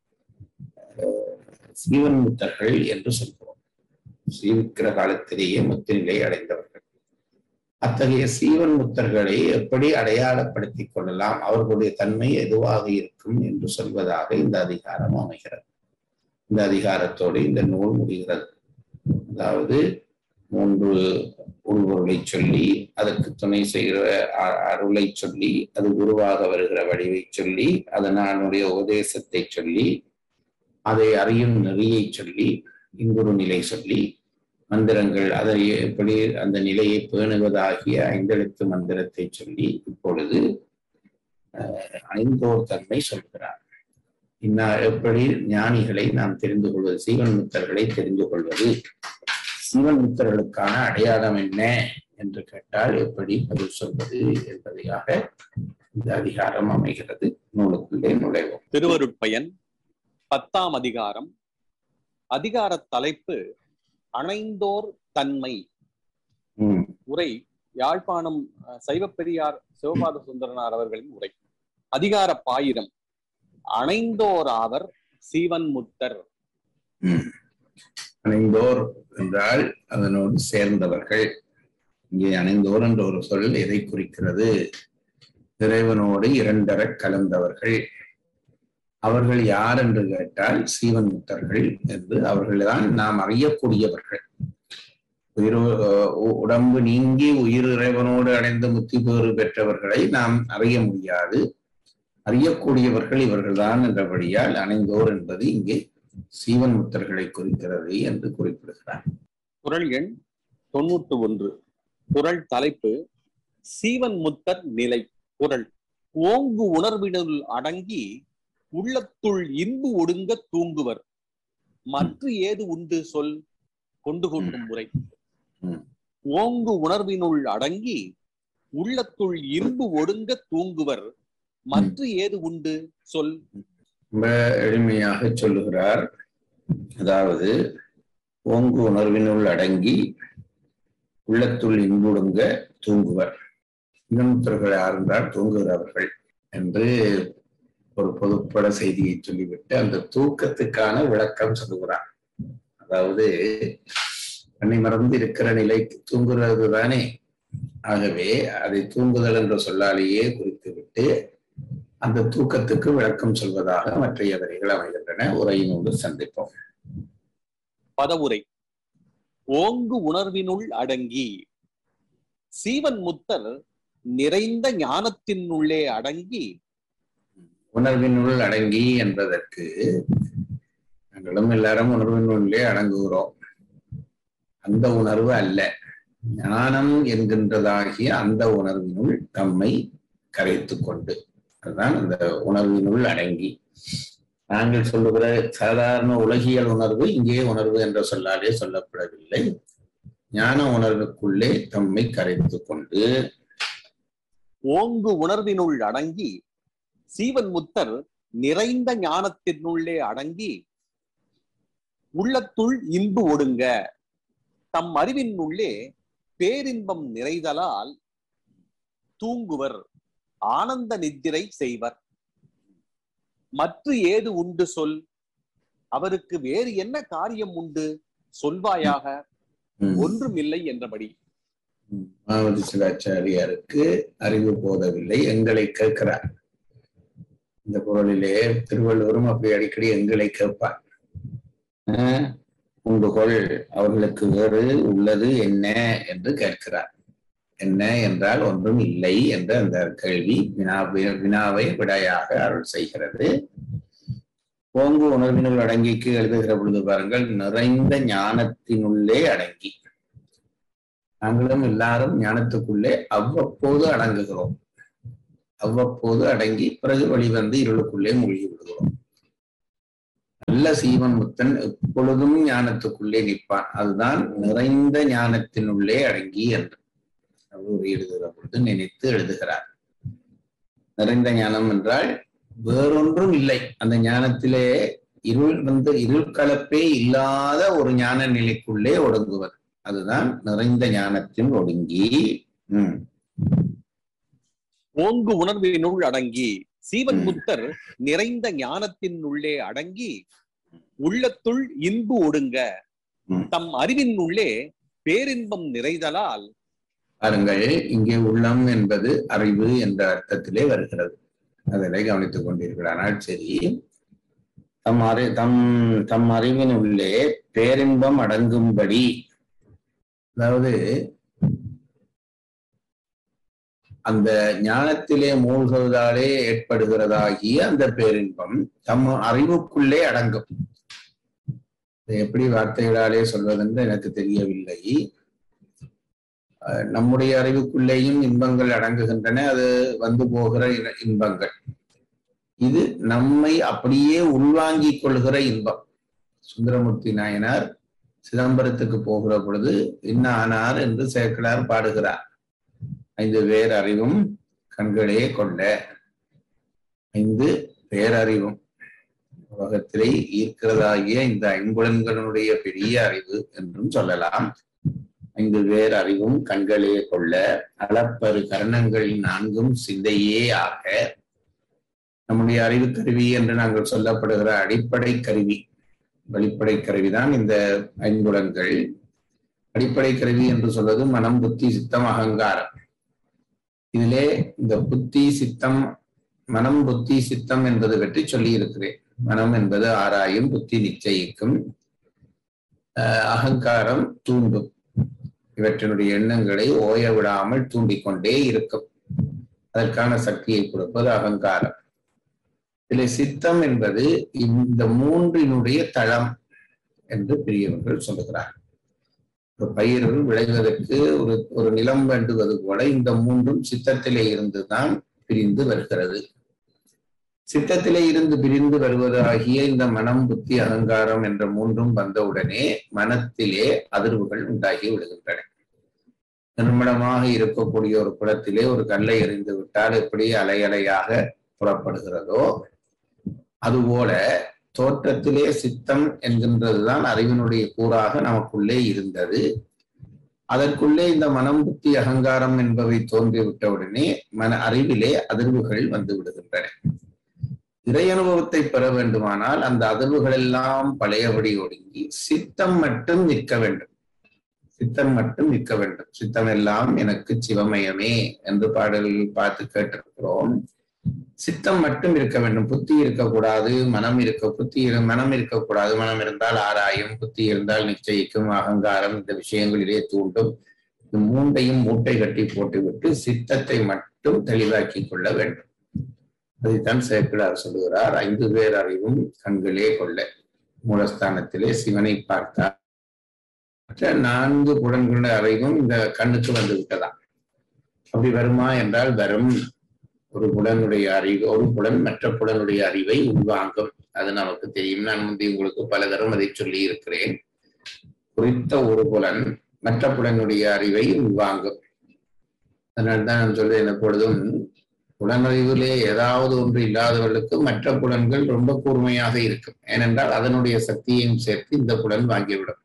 சீவன் முத்தர்கள் என்று சொல்கிறோம். சீவிக்கிற காலத்திலேயே முக்தி நிலை அடைந்தவர்கள். அத்தகைய சீவன் முத்தர்களை எப்படி அடையாளப்படுத்திக் கொள்ளலாம், அவர்களுடைய தன்மை எதுவாக இருக்கும் என்று சொல்வதாக இந்த அதிகாரம் அமைகிறது. இந்த அதிகாரத்தோடு இந்த நூல் முடிகிறது. அதாவது 3 உள்பொருளை சொல்லி, அதற்கு துணை செய்கிற அருளை சொல்லி, அது குருவாக வருகிற வடிவை சொல்லி, அதனுடைய உபதேசத்தை சொல்லி, அதை அறியும் நெறியை சொல்லி, இன்புறு நிலை சொல்லி, மந்திரங்கள் அதை எப்படி அந்த நிலையை பேணுவதாகிய 5 எழுத்து மந்திரத்தை சொல்லி இப்பொழுது ஐந்தோர் தன்மை சொல்கிறார். எப்படி ஞானிகளை நாம் தெரிந்து கொள்வது, சீவன் முத்தர்களை தெரிந்து கொள்வது, சீவன் முத்தர்களுக்கான அடையாளம் என்ன என்று கேட்டால் எப்படி பதில் சொல்வது என்பதையாக இந்த அதிகாரம் அமைகிறது. நூலுக்குள்ளே நுழைவோம். திருவருட்பயன் 10ஆம் அதிகாரம். அதிகார தலைப்பு அணைந்தோர் தன்மை. உரை யாழ்ப்பாணம் சைவப்பெரியார் சிவபாத சுந்தரனார் அவர்களின் உரை. அதிகார பாயிரம். அணைந்தோர் ஆவர் சீவன் முத்தர். அணைந்தோர் என்றால் அதனோடு சேர்ந்தவர்கள். இங்கே அணைந்தோர் என்ற ஒரு சொல் எதை குறிக்கிறது? இறைவனோடு இரண்டர கலந்தவர்கள். அவர்கள் யார் என்று கேட்டால் சீவன் முத்தர்கள் என்று அவர்கள்தான் நாம் அறியக்கூடியவர்கள். உடம்பு நீங்கி உயிர் இறைவனோடு அடைந்த முத்தி பேறு பெற்றவர்களை நாம் அறிய முடியாது. அறியக்கூடியவர்கள் இவர்கள்தான் என்றபடியால் அணைந்தோர் என்பது இங்கே சீவன் முத்தர்களை குறிக்கிறது என்று குறிப்பிடுகிறார். குறள் எண் 91. குறள் தலைப்பு சீவன் முத்தர் நிலை. குறள் ஓங்கு உணர்வினுள் அடங்கி உள்ளத்துள் இன்பு ஒடுங்க தூங்குவர் மற்ற ஏது உண்டு சொல் கொண்டு கொண்டும் முறை. ஓங்கு உணர்வினுள் அடங்கி உள்ளத்துள் இன்பு ஒடுங்க தூங்குவர் மற்ற ஏது உண்டு சொல். ரொம்ப எளிமையாக சொல்லுகிறார். அதாவது ஓங்கு உணர்வினுள் அடங்கி உள்ளத்துள் இன்புடுங்க தூங்குவர். இன்னொருத்தர்கள் யார் என்றால் தூங்குகிறவர்கள் என்று ஒரு பொதுப்பட செய்தியை சொல்லிவிட்டு அந்த தூக்கத்துக்கான விளக்கம் சொல்லுகிறார். அதாவது தன்னை மறந்து இருக்கிற நிலைக்கு தூங்குறது தானே. ஆகவே அதை தூங்குதல் என்ற சொல்லாலேயே குறித்துவிட்டு அந்த தூக்கத்துக்கு விளக்கம் சொல்வதாக மற்றைய வரிகள் அமைகின்றன. உரையினோடு சந்திப்போம். பதவுரை. ஓங்கு உணர்வினுள் அடங்கி. சீவன் முத்தர் நிறைந்த ஞானத்தினுள்ளே அடங்கி. உணர்வினுள் அடங்கி என்பதற்கு நாங்களும் எல்லாரும் உணர்வினுள்ளே அடங்குகிறோம். அந்த உணர்வு அல்ல, ஞானம் என்கின்றதாகிய அந்த உணர்வினுள் தம்மை கரைத்து கொண்டு, அதுதான் அந்த உணர்வினுள் அடங்கி. நாங்கள் சொல்லுகிற சாதாரண உலகியல் உணர்வு இங்கே உணர்வு என்ற சொல்லாலே சொல்லப்படவில்லை. ஞான உணர்வுக்குள்ளே தம்மை கரைத்து கொண்டு. ஓங்கு உணர்வினுள் அடங்கி சீவன் முத்தர் நிறைந்த ஞானத்தினுள்ளே அடங்கி உள்ளத்துள் இன்பு ஒடுங்க தம் அறிவின் உள்ளே பேரின்பம் நிறைதலால் தூங்குவர் ஆனந்த நித்திரை செய்வர். மற்ற ஏது உண்டு சொல், அவருக்கு வேறு என்ன காரியம் உண்டு சொல்வாயாக, ஒன்றும் இல்லை என்றபடி. மாவதி சிவாச்சாரியாருக்கு அறிவு போதவில்லை, எங்களை கேட்கிறார். இந்த குறளிலே திருவள்ளுவரும் அப்படி அடிக்கடி எங்களை கேட்பார். உண்டுகொள், அவர்களுக்கு வேறு உள்ளது என்ன என்று கேட்கிறார். என்ன என்றால் ஒன்றும் இல்லை என்ற அந்த கேள்வி வினாவை விடையாக அருள் செய்கிறது. ஓங்கு உணர்வினுள் அடங்கிக்கு எழுதுகிற பொழுது பாருங்கள், நிறைந்த ஞானத்தினுள்ளே அடங்கி. நாங்களும் எல்லாரும் ஞானத்துக்குள்ளே அவ்வப்போது அடங்குகிறோம். அவ்வப்போது அடங்கி பிறகு வெளிவந்து இருளுக்குள்ளே மூழ்கி விடுகிறோம். நல்ல சீவன் முத்தன் எப்பொழுதும் ஞானத்துக்குள்ளே நிற்பான். அதுதான் நிறைந்த ஞானத்தினுள்ளே அடங்கி என்று அவர் எழுதுகிற பொழுது நினைத்து எழுதுகிறார். நிறைந்த ஞானம் என்றால் வேறொன்றும் இல்லை. அந்த ஞானத்திலே இருள் கலப்பே இல்லாத ஒரு ஞான நிலைக்குள்ளே ஒடுங்குவது. அதுதான் நிறைந்த ஞானத்தின் ஒடுங்கி. ஓங்கு உணர்வினுள் அடங்கி சீவன் முத்தர் நிறைந்த ஞானத்தின் உள்ளே அடங்கி உள்ளத்துள் இன்பு ஒடுங்க தம் அறிவின் உள்ளே பேரின்பம் நிறைதலால். பாருங்கள், இங்கே உள்ளம் என்பது அறிவு என்ற அர்த்தத்திலே வருகிறது. அதனை கவனித்துக் கொண்டிருக்கிறார்கள். சரி, தம் அறிவின் உள்ளே பேரின்பம் அடங்கும்படி, அதாவது அந்த ஞானத்திலே மூழ்குவதாலே ஏற்படுகிறதாகிய அந்த பேரின்பம் தம் அறிவுக்குள்ளே அடங்கும். எப்படி வார்த்தைகளாலே சொல்வதென்று எனக்கு தெரியவில்லை. நம்முடைய அறிவுக்குள்ளேயும் இன்பங்கள் அடங்குகின்றன. அது வந்து போகிற இன்பங்கள். இது நம்மை அப்படியே உள்வாங்கிக் கொள்கிற இன்பம். சுந்தரமூர்த்தி நாயனார் சிதம்பரத்துக்கு போகிற பொழுது என்ன ஆனார் என்று சேக்கிழார் பாடுகிறார். 5 பேரறிவும் கண்களே கொண்ட 5 பேரறிவும் உலகத்திலே ஈர்க்கிறதாகிய இந்த ஐம்புலன்களுடைய பெரிய அறிவு என்றும் சொல்லலாம். 5 பேரறிவும் கண்களே கொள்ள அளப்பரு கரணங்கள் 4 சிந்தையே ஆக. நம்முடைய அறிவு கருவி என்று நாங்கள் சொல்லப்படுகிற அடிப்படை கருவி, வெளிப்படை கருவிதான் இந்த ஐம்புலன்கள். அடிப்படை கருவி என்று சொல்வது மனம், புத்தி, சித்தம், அகங்காரம். இதிலே இந்த புத்தி சித்தம், மனம் புத்தி சித்தம் என்பது பற்றி சொல்லி இருக்கிறேன். மனம் என்பது ஆராயும், புத்தி நிச்சயிக்கும், அகங்காரம் தூண்டும். இவற்றினுடைய எண்ணங்களை ஓய விடாமல் தூண்டிக்கொண்டே இருக்கும். அதற்கான சக்தியை கொடுப்பது அகங்காரம். இதில் சித்தம் என்பது இந்த 3னுடைய தளம் என்று பெரியவர்கள் சொல்லுகிறார். ஒரு பயிர் விளைவதற்கு ஒரு நிலம் வேண்டுவது போல இந்த 3ம் சித்தத்திலே இருந்துதான் பிரிந்து வருகிறது. சித்தத்திலே இருந்து பிரிந்து வருவதாகிய இந்த மனம், புத்தி, அகங்காரம் என்ற 3ம் வந்தவுடனே மனத்திலே அதிர்வுகள் உண்டாகி விடுகின்றன. நிர்மலமாக இருக்கக்கூடிய ஒரு குளத்திலே ஒரு கல்லை எறிந்து விட்டால் எப்படி அலை அலையாக புறப்படுகிறதோ, அதுபோல தோற்றத்திலே சித்தம் என்கின்றதுதான் அறிவினுடைய கூறாக நமக்குள்ளே இருந்தது. அதற்குள்ளே இந்த மனம், புத்தி, அகங்காரம் என்பவை தோன்றிவிட்டவுடனே அறிவிலே அதிர்வுகள் வந்து விடுகின்றன. இறை அனுபவத்தை பெற வேண்டுமானால் அந்த அதிர்வுகள் எல்லாம் பழையபடி ஒடுங்கி சித்தம் மட்டும் நிற்க வேண்டும். சித்தம் மட்டும் நிற்க வேண்டும். சித்தம் எல்லாம் எனக்கு சிவமயமே என்று பாடல்கள் பார்த்து கேட்டிருக்கிறோம். சித்தம் மட்டும் இருக்க வேண்டும். புத்தி இருக்கக்கூடாது, மனம் மனம் இருக்கக்கூடாது. மனம் இருந்தால் ஆராயும், புத்தி இருந்தால் நிச்சயிக்கும், அகங்காரம் இந்த விஷயங்களிலே தூண்டும். இந்த 3ஐயும் மூட்டை கட்டி போட்டுவிட்டு சித்தத்தை மட்டும் தெளிவாக்கி கொள்ள வேண்டும். அதைத்தான் சேக்கிழார் சொல்லுகிறார். 5 பேரறிவும் கண்களே கொள்ள. மூலஸ்தானத்திலே சிவனை பார்த்தார். மற்ற 4 புலன்களுடைய அறிவும் இந்த கண்ணுக்கு வந்து விட்டதாம். அப்படி வருமா என்றால் வரும். ஒரு புலனுடைய அறிவு, ஒரு புலன் மற்ற புலனுடைய அறிவை உள்வாங்கும். அது நமக்கு தெரியும். நான் முந்தைய உங்களுக்கு பல தரம் அதை சொல்லி இருக்கிறேன். குறித்த ஒரு புலன் மற்ற புலனுடைய அறிவை உள்வாங்கும். அதனால்தான் நான் சொல்றேன், எப்பொழுதும் புலனறிவிலே ஏதாவது ஒன்று இல்லாதவர்களுக்கு மற்ற புலன்கள் ரொம்ப கூர்மையாக இருக்கும். ஏனென்றால் அதனுடைய சக்தியையும் சேர்த்து இந்த புலன் வாங்கிவிடும்.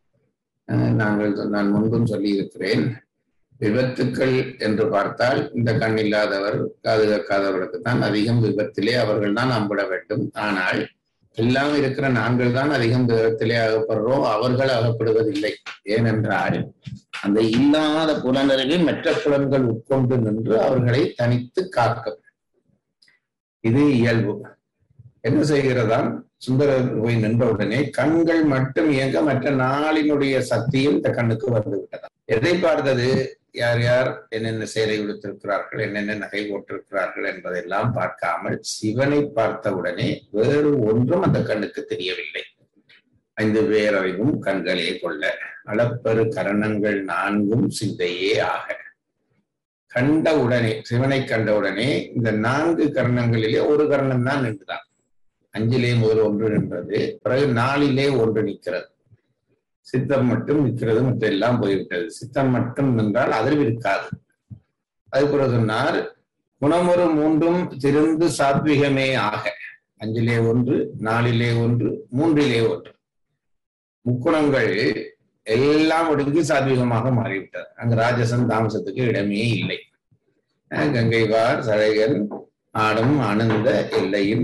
நான் முன்பும் சொல்லி இருக்கிறேன், விபத்துக்கள் என்று பார்த்தால் இந்த கண் இல்லாதவர், காது கேட்காதவர்களுக்கு தான் அதிகம் விபத்திலே அவர்கள் தான் அம்பிட வேண்டும். ஆனால் எல்லாம் இருக்கிற நாங்கள் தான் அதிகம் விபத்திலே அகப்படுறோம், அவர்கள் அகப்படுவதில்லை. ஏனென்றால் அந்த இல்லாத புலனறிவில் மற்ற புலன்கள் உட்கொண்டு நின்று அவர்களை தனித்து காக்கும். இது இயல்பு. என்ன செய்கிறதாம், சுந்தரர் போய் நின்றவுடனே கண்கள் மட்டும் இயங்க மற்ற நாளினுடைய சக்தியும் இந்த கண்ணுக்கு வந்து விட்டதாம். எதை பார்த்தது, யார் யார் என்னென்ன சேலை உடுத்திருக்கிறார்கள், என்னென்ன நகை போட்டிருக்கிறார்கள் என்பதெல்லாம் பார்க்காமல் சிவனை பார்த்தவுடனே வேறு ஒன்றும் அந்த கண்ணுக்கு தெரியவில்லை. 5 பேரறிவும் கண்களே கொள்ள அளப்பரு கரணங்கள் 4 சிந்தையே ஆக. கண்ட உடனே, சிவனை கண்ட உடனே இந்த 4 கரணங்களிலே ஒரு கரணம் தான் நின்றுதான். 5லே முதல் 1 நின்றது, பிறகு 4லே 1 நிற்கிறது. சித்தம் மட்டும் நிற்கிறது, மற்ற எல்லாம் போய்விட்டது. சித்தம் மட்டும் நின்றால் அதில் இருக்காது. அது பிறகு சொன்னார், குணமுறு 3ம் திருந்து சாத்விகமே ஆக. 5லே 1, 4லே 1, 3லே 1. முக்குணங்கள் எல்லாம் ஒடுங்கி சாத்விகமாக மாறிவிட்டது. அங்கு ராஜசன் தாமசத்துக்கு இடமே இல்லை. கங்கைவார் சடைகன் ஆடும் ஆனந்த எல்லையின்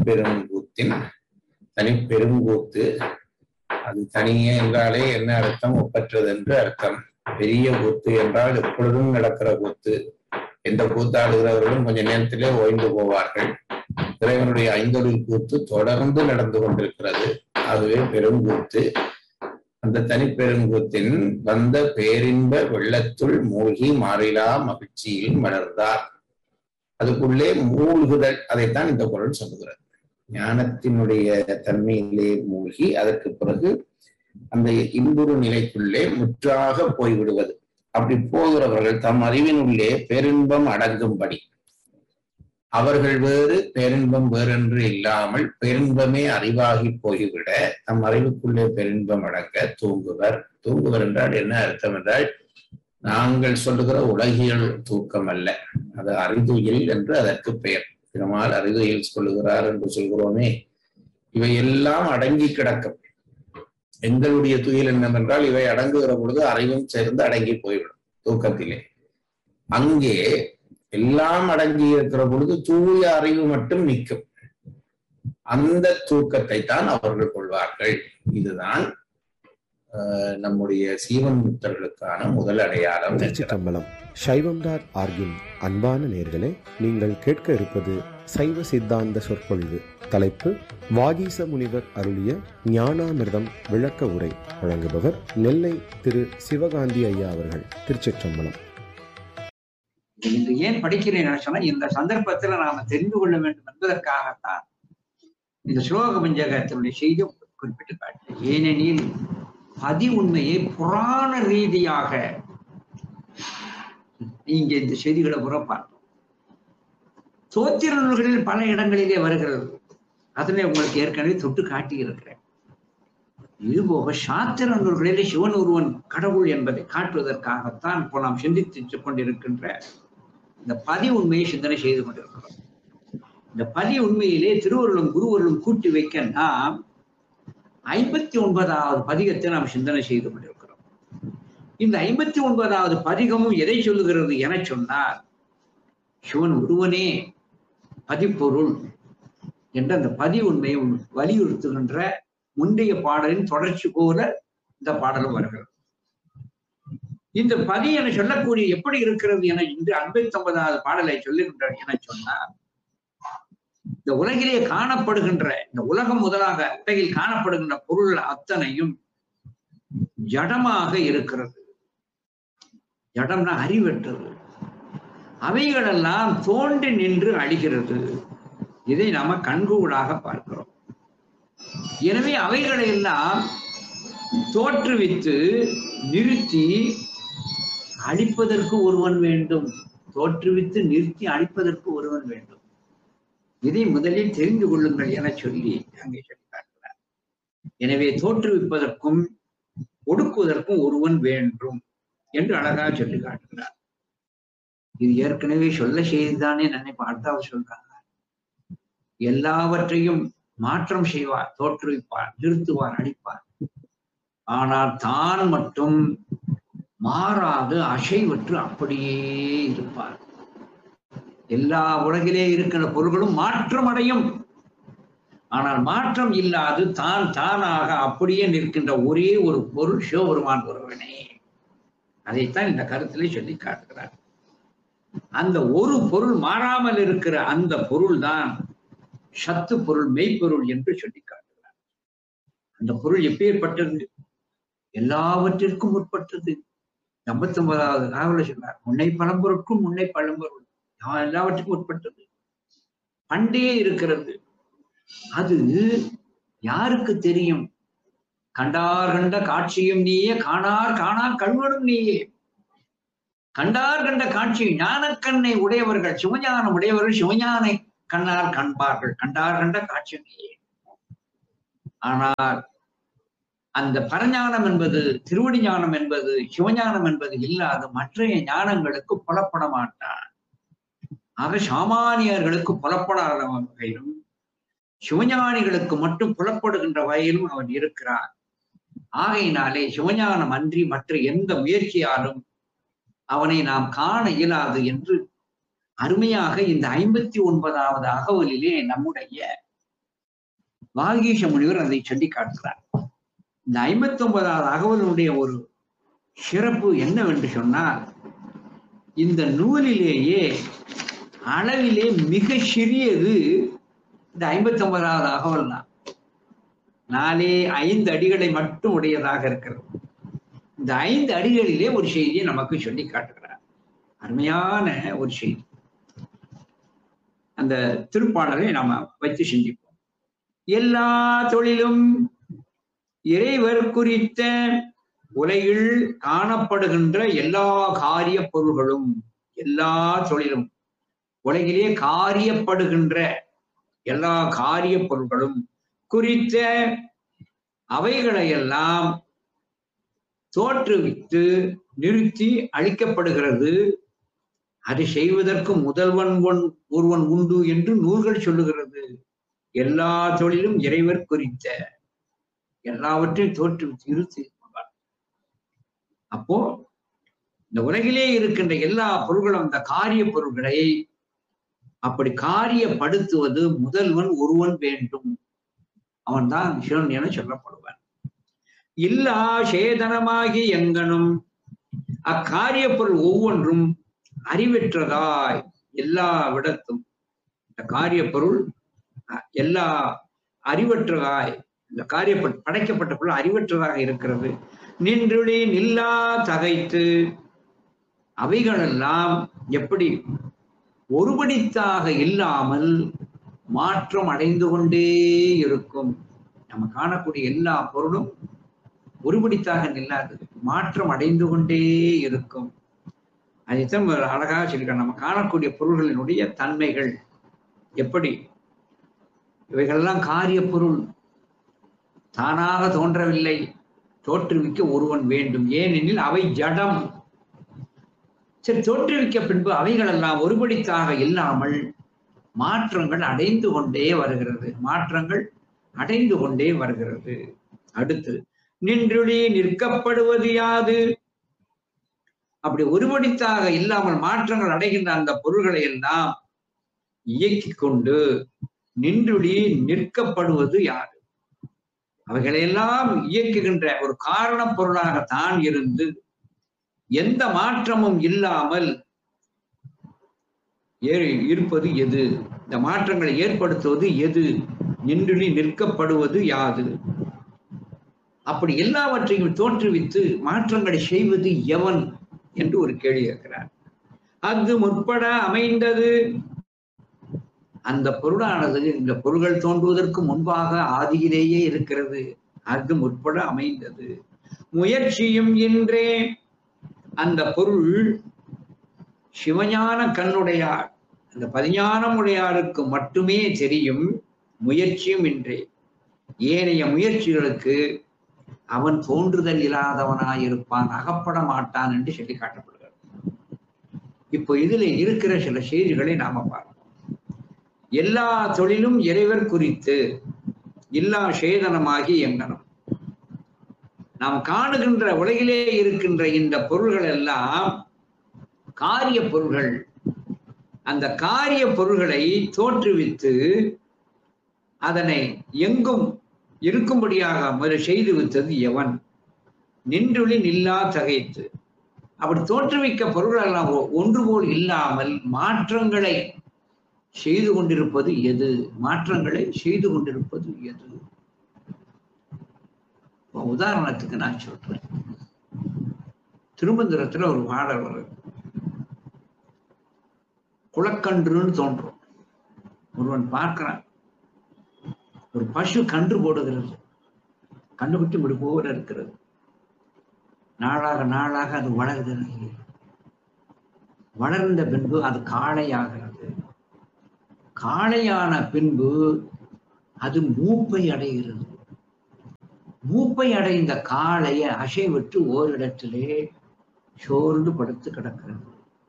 தனிப்பெருங்கூத்து. அது தனியே என்றாலே என்ன அர்த்தம்? ஒப்பற்றது என்று அர்த்தம். பெரிய கூத்து என்றால் எப்பொழுதும் நடக்கிற கூத்து. எந்த கூத்தாடுகிறவர்களும் கொஞ்ச நேரத்திலே ஓய்ந்து போவார்கள். இறைவனுடைய ஐந்தொழில் கூத்து தொடர்ந்து நடந்து கொண்டிருக்கிறது. அதுவே பெருங்கூத்து. அந்த தனிப்பெருங்கூத்தின் வந்த பேரின்ப வெள்ளத்துள் மூழ்கி மாறிலா மகிழ்ச்சியில் மலர்ந்தார். அதுக்குள்ளே மூழ்குதல், அதைத்தான் இந்த குறள் சொல்லுகிறது. ஞானத்தினுடைய தன்மையிலே மூழ்கி அதற்கு பிறகு அந்த இன்புறு நிலைக்குள்ளே முற்றாக போய்விடுவது. அப்படி போகிறவர்கள் தம் அறிவினுள்ளே பேரின்பம் அடங்கும்படி, அவர்கள் வேறு பேரின்பம் வேறென்று இல்லாமல் பேரின்பமே அறிவாகி போய்விட தம் அறிவுக்குள்ளே பேரின்பம் அடங்க தூங்குவர். தூங்குவர் என்றால் என்ன அர்த்தம் என்றால், நாங்கள் சொல்லுகிற உலகியல் தூக்கம் அல்ல, அது அறிதுயில் என்று அதற்கு பெயர். திருமால் அறிதுயில் சொல்லுகிறார் என்று சொல்கிறோமே, இவை எல்லாம் அடங்கி கிடக்கும். எங்களுடைய துயில் என்னவென்றால், இவை அடங்குகிற பொழுது அறிவும் சேர்ந்து அடங்கி போய்விடும் தூக்கத்திலே. அங்கே எல்லாம் அடங்கி இருக்கிற பொழுது தூய அறிவு மட்டும் நிற்கும். அந்த தூக்கத்தை தான் அவர்கள் கொள்வார்கள். இதுதான் நம்முடைய சீவன் முக்தர்களுக்கான முதல் அடையாளம். திருச்சிற்றம்பலம். சைவம்.org-இன் அன்பான நேயர்களே, நீங்கள் கேட்க இருப்பது சைவ சித்தாந்த சொற்பொழிவு. தலைப்பு வாகீச முனிவர் அருளிய ஞானாமிர்தம் விளக்க உரை. வழங்குபவர் நெல்லை திரு சிவகாந்தி ஐயா அவர்கள். திருச்சிற்றம்பலம். இன்று ஏன் படிக்கிறேன் சொன்னா, இந்த சந்தர்ப்பத்துல நாம தெரிந்து கொள்ள வேண்டும் என்பதற்காகத்தான் இந்த ஸ்லோக பஞ்சகத்தினுடைய செய்தி குறிப்பிட்டு காட்டு. ஏனெனில் பதி உண்மையை புராண ரீதியாக இங்க இந்த செய்திகளை புறப்பார் தோத்திர நூல்களில் பல இடங்களிலே வருகிறது. அதனை உங்களுக்கு ஏற்கனவே தொட்டு காட்டி இருக்கிறேன். இதுபோக சாத்திர நூல்களிலே சிவன் ஒருவன் கடவுள் என்பதை காட்டுவதற்காகத்தான் இப்போ நாம் சிந்தித்து கொண்டிருக்கின்ற இந்த பதி உண்மையை சிந்தனை செய்து கொண்டிருக்கிறோம். இந்த பதி உண்மையிலே திருவருளும் குருவருளும் கூட்டி வைக்க நாம் 59வது பதிகத்தை நாம் சிந்தனை செய்து கொண்டிருக்கிறோம். இந்த 59வது பதிகமும் எதை சொல்லுகிறது என சொன்னார், சிவன் ஒருவனே பதிப்பொருள் என்ற அந்த பதி உண்மையை வலியுறுத்துகின்ற முந்தைய பாடலின் தொடர்ச்சி போல இந்த பாடலும் வருகிறது. இந்த பதி என சொல்லக்கூடிய எப்படி இருக்கிறது என இன்று 59வது பாடலை சொல்லுகின்ற என சொன்னார், இந்த உலகிலே காணப்படுகின்ற இந்த உலகம் முதலாக உலகில் காணப்படுகின்ற பொருள் அத்தனையும் ஜடமாக இருக்கிறது. ஜடம்னா அறிவற்றது. அவைகளெல்லாம் தோன்றி நின்று அழிகிறது. இதை நாம கண்கூடாக பார்க்கிறோம். எனவே அவைகளை எல்லாம் தோற்றுவித்து நிறுத்தி அழிப்பதற்கு ஒருவன் வேண்டும். தோற்றுவித்து நிறுத்தி அழிப்பதற்கு ஒருவன் வேண்டும். இதை முதலில் தெரிந்து கொள்ளுங்கள் என சொல்லி அங்கே சொல்லி காட்டுகிறார். எனவே தோற்றுவிப்பதற்கும் ஒடுக்குவதற்கும் ஒருவன் வேண்டும் என்று அழகாக சொல்லி காட்டுகிறார். இது ஏற்கனவே சொல்ல செய்துதானே நினைப்ப அடுத்தாவது சொல்றாங்க. எல்லாவற்றையும் மாற்றம் செய்வார், தோற்றுவிப்பார், நிறுத்துவார், அழிப்பார். ஆனால் தான் மட்டும் மாறாது அசைவற்று அப்படியே இருப்பார். எல்லா உலகிலே இருக்கிற பொருள்களும் மாற்றம் அடையும். ஆனால் மாற்றம் இல்லாது தான் தானாக அப்படியே நிற்கின்ற ஒரே ஒரு பொருள் சிவபெருமான் ஒருவனே. அதைத்தான் இந்த கருத்திலே சொல்லி காட்டுகிறார். அந்த ஒரு பொருள் மாறாமல் இருக்கிற அந்த பொருள் தான் சத்து பொருள், மெய்ப்பொருள் என்று சொல்லி காட்டுகிறார். அந்த பொருள் எப்பேற்பட்டது? எல்லாவற்றிற்கும் உட்பட்டது. 59வது நாவல சொன்னார், முன்னை பழம்பொருட்கும் முன்னை பழம்பொருள் எல்லாவற்றுக்கும் உட்பட்டது. பண்டே இருக்கிறது. அது யாருக்கு தெரியும்? கண்டார் கண்ட காட்சியும் நீயே, காணார் காணா கண்வனும் நீயே. கண்டார் கண்ட காட்சி ஞானக்கண்ணை உடையவர்கள், சிவஞானம் உடையவர்கள் சிவஞானை கண்ணால் காண்பார்கள். கண்டார் கண்ட காட்சியே. ஆனால் அந்த பரஞானம் என்பது, திருவடி ஞானம் என்பது, சிவஞானம் என்பது இல்லாத மற்ற ஞானங்களுக்கு புலப்பட மாட்டான். ஆக சாமானியர்களுக்கு புலப்படாத வகையிலும் சிவஞானிகளுக்கு மட்டும் புலப்படுகின்ற வகையிலும் அவன் இருக்கிறான். ஆகையினாலே சிவஞானம் அன்றி மற்ற எந்த முயற்சியாலும் அவனை நாம் காண இயலாது என்று அருமையாக இந்த 59வது அகவலிலே நம்முடைய வாகீச முனிவர் அதை சொல்லி காட்டுகிறார். இந்த 59வது அகவலுடைய ஒரு சிறப்பு என்னவென்று சொன்னால், இந்த நூலிலேயே அளவிலே மிக சிறியது இந்த 59வது அகவல் தான். 4-5 அடிகளை மட்டும் உடையதாக இருக்கிறது. இந்த 5 அடிகளிலே ஒரு செய்தியை நமக்கு சொல்லி காட்டுகிறார். அருமையான ஒரு செய்தி. அந்த திருப்பாடலை நாம வைத்து சிந்திப்போம். எல்லா தொழிலும் இறைவர் குறித்த உலகில் காணப்படுகின்ற எல்லா காரிய பொருள்களும், எல்லா தொழிலும் உலகிலே காரியப்படுகின்ற எல்லா காரிய பொருள்களும் குறித்த அவைகளையெல்லாம் தோற்றுவித்து நிறுத்தி அளிக்கப்படுகிறது. அதை செய்வதற்கு முதல்வன் ஒருவன் உண்டு என்று நூல்கள் சொல்லுகிறது. எல்லா தொழிலும் இறைவர் குறித்த எல்லாவற்றையும் தோற்றுவித்து நிறுத்தி. அப்போ இந்த உலகிலே இருக்கின்ற எல்லா பொருள்களும் அந்த காரிய பொருள்களை அப்படி காரியப்படுத்துவது முதல்வன் ஒருவன் வேண்டும். அவன் தான் சிவன் என சொல்லப்படுவான். இல்லா சேதனமாகி எங்கனும் அக்காரிய பொருள் ஒவ்வொன்றும் அறிவற்றதாய் எல்லா விடத்தும் இந்த காரிய பொருள் எல்லா அறிவற்றதாய், இந்த காரிய படைக்கப்பட்ட பொருள் அறிவற்றதாக இருக்கிறது. நின்றுளி நில்லா தகைத்து அவைகளெல்லாம் எப்படி ஒருபடித்தாக இல்லாமல் மாற்றம் அடைந்து கொண்டே இருக்கும். நம்ம காணக்கூடிய எல்லா பொருளும் ஒருபடித்தாக நில்லாது, மாற்றம் அடைந்து கொண்டே இருக்கும். அதைத்தான் அழகாக சொல்லியிருக்காங்க. நம்ம காணக்கூடிய பொருள்களினுடைய தன்மைகள் எப்படி, இவைகளெல்லாம் காரிய பொருள், தானாக தோன்றவில்லை, தோற்றுவிக்க ஒருவன் வேண்டும். ஏனெனில் அவை ஜடம். சரி, தோற்றுவிக்க பின்பு அவைகளெல்லாம் ஒருபடித்தாக இல்லாமல் மாற்றங்கள் அடைந்து கொண்டே வருகிறது. மாற்றங்கள் அடைந்து கொண்டே வருகிறது. அடுத்து நின்றுளி நிற்கப்படுவது யாது? அப்படி ஒருபடித்தாக இல்லாமல் மாற்றங்கள் அடைகின்ற அந்த பொருள்களை எல்லாம் இயக்கி கொண்டு நின்றுளி நிற்கப்படுவது யாது? அவைகளையெல்லாம் இயக்குகின்ற ஒரு காரண பொருளாக தான் இருந்து எந்த மாற்றமும் இல்லாமல் இருப்பது எது? இந்த மாற்றங்களை ஏற்படுத்துவது எது? நின்றுளி நிற்கப்படுவது யாது? அப்படி எல்லாவற்றையும் தோற்றுவித்து மாற்றங்களை செய்வது எவன் என்று ஒரு கேள்வி இருக்கிறார். அது முற்பட அமைந்தது. அந்த பொருளானது இந்த பொருள்கள் தோன்றுவதற்கு முன்பாக ஆதியிலேயே இருக்கிறது. அது முற்பட அமைந்தது. முயற்சியும் இன்றே அந்த பொருள் சிவஞான கண்ணுடையார், அந்த பதிஞானம் உடையாருக்கு மட்டுமே தெரியும். முயற்சியும் இன்றே ஏனைய முயற்சிகளுக்கு அவன் தோன்றுதல் இல்லாதவனாயிருப்பான், அகப்பட மாட்டான் என்று சொல்லி காட்டப்படுகிறது. இப்போ இதுல இருக்கிற சில செய்திகளை நாம பார்ப்போம். எல்லா தொழிலும் இறைவர் குறித்து இல்லா சேதனமாகி எங்கனும். நாம் காணுகின்ற உலகிலே இருக்கின்ற இந்த பொருள்கள் எல்லாம் காரிய பொருள்கள். அந்த காரிய பொருள்களை தோற்றுவித்து அதனை எங்கும் இருக்கும்படியாக முதல் செய்து வித்தது எவன்? நின்றுளி நில்லா தகைத்து. அப்படி தோற்றுவிக்க பொருள்கள் எல்லாம் ஒன்று போல் இல்லாமல் மாற்றங்களை செய்து கொண்டிருப்பது எது? மாற்றங்களை செய்து கொண்டிருப்பது எது? உதாரணத்துக்கு நான் சொல்றேன். திருமந்திரத்துல ஒரு பாடல் வருது. குளக்கன்றுன்னு தோன்றும். ஒருவன் பார்க்கிறான், ஒரு பசு கன்று போடுகிறது, கண்டுபிட்டு விடு போல இருக்கிறது. நாளாக நாளாக அது வளருகிறது. வளர்ந்த பின்பு அது காளையாகிறது. காளையான பின்பு அது மூப்பை அடைகிறது. மூப்பை அடைந்த காளையை அசைவிட்டு ஓரிடத்திலே சோர்ந்து படுத்து கிடக்கிறது.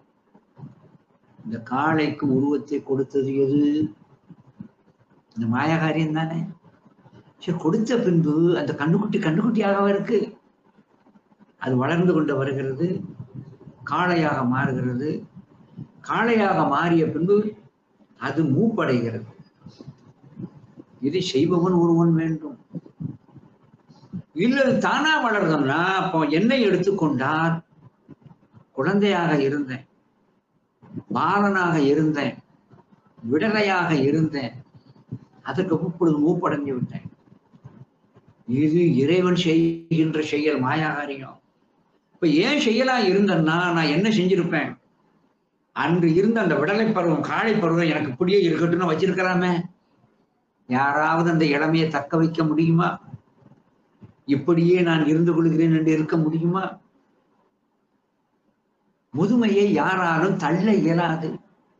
இந்த காளைக்கு உருவத்தை கொடுத்தது எது? இந்த மாயாகாரியம் தானே. சரி, கொடுத்த பின்பு அந்த கண்ணுக்குட்டியாக இருக்கு. அது வளர்ந்து கொண்டு வருகிறது, காளையாக மாறுகிறது. காளையாக மாறிய பின்பு அது மூப்படைகிறது. இதை செய்பவன் ஒருவன் வேண்டும். இல்லை தானா வளர்ந்தோம்னா, அப்போ என்னை எடுத்துக்கொண்டார், குழந்தையாக இருந்தேன், பாலனாக இருந்தேன், விடலையாக இருந்தேன், அதற்கு இப்பொழுது மூப்படைஞ்சு விட்டேன். இது இறைவன் செய்கின்ற செயல், மாயாகாரியம். இப்ப ஏன் செயலா இருந்தேன்னா, நான் என்ன செஞ்சிருப்பேன்? அன்று இருந்த அந்த விடலை பருவம், காளை பருவம் எனக்கு இப்படியே இருக்கட்டும்னு வச்சிருக்கலாமே. யாராவது அந்த இளமையை தக்க வைக்க முடியுமா? இப்படியே நான் இருந்து கொள்கிறேன் என்று இருக்க முடியுமா? முதுமையை யாராலும் தள்ள இயலாது,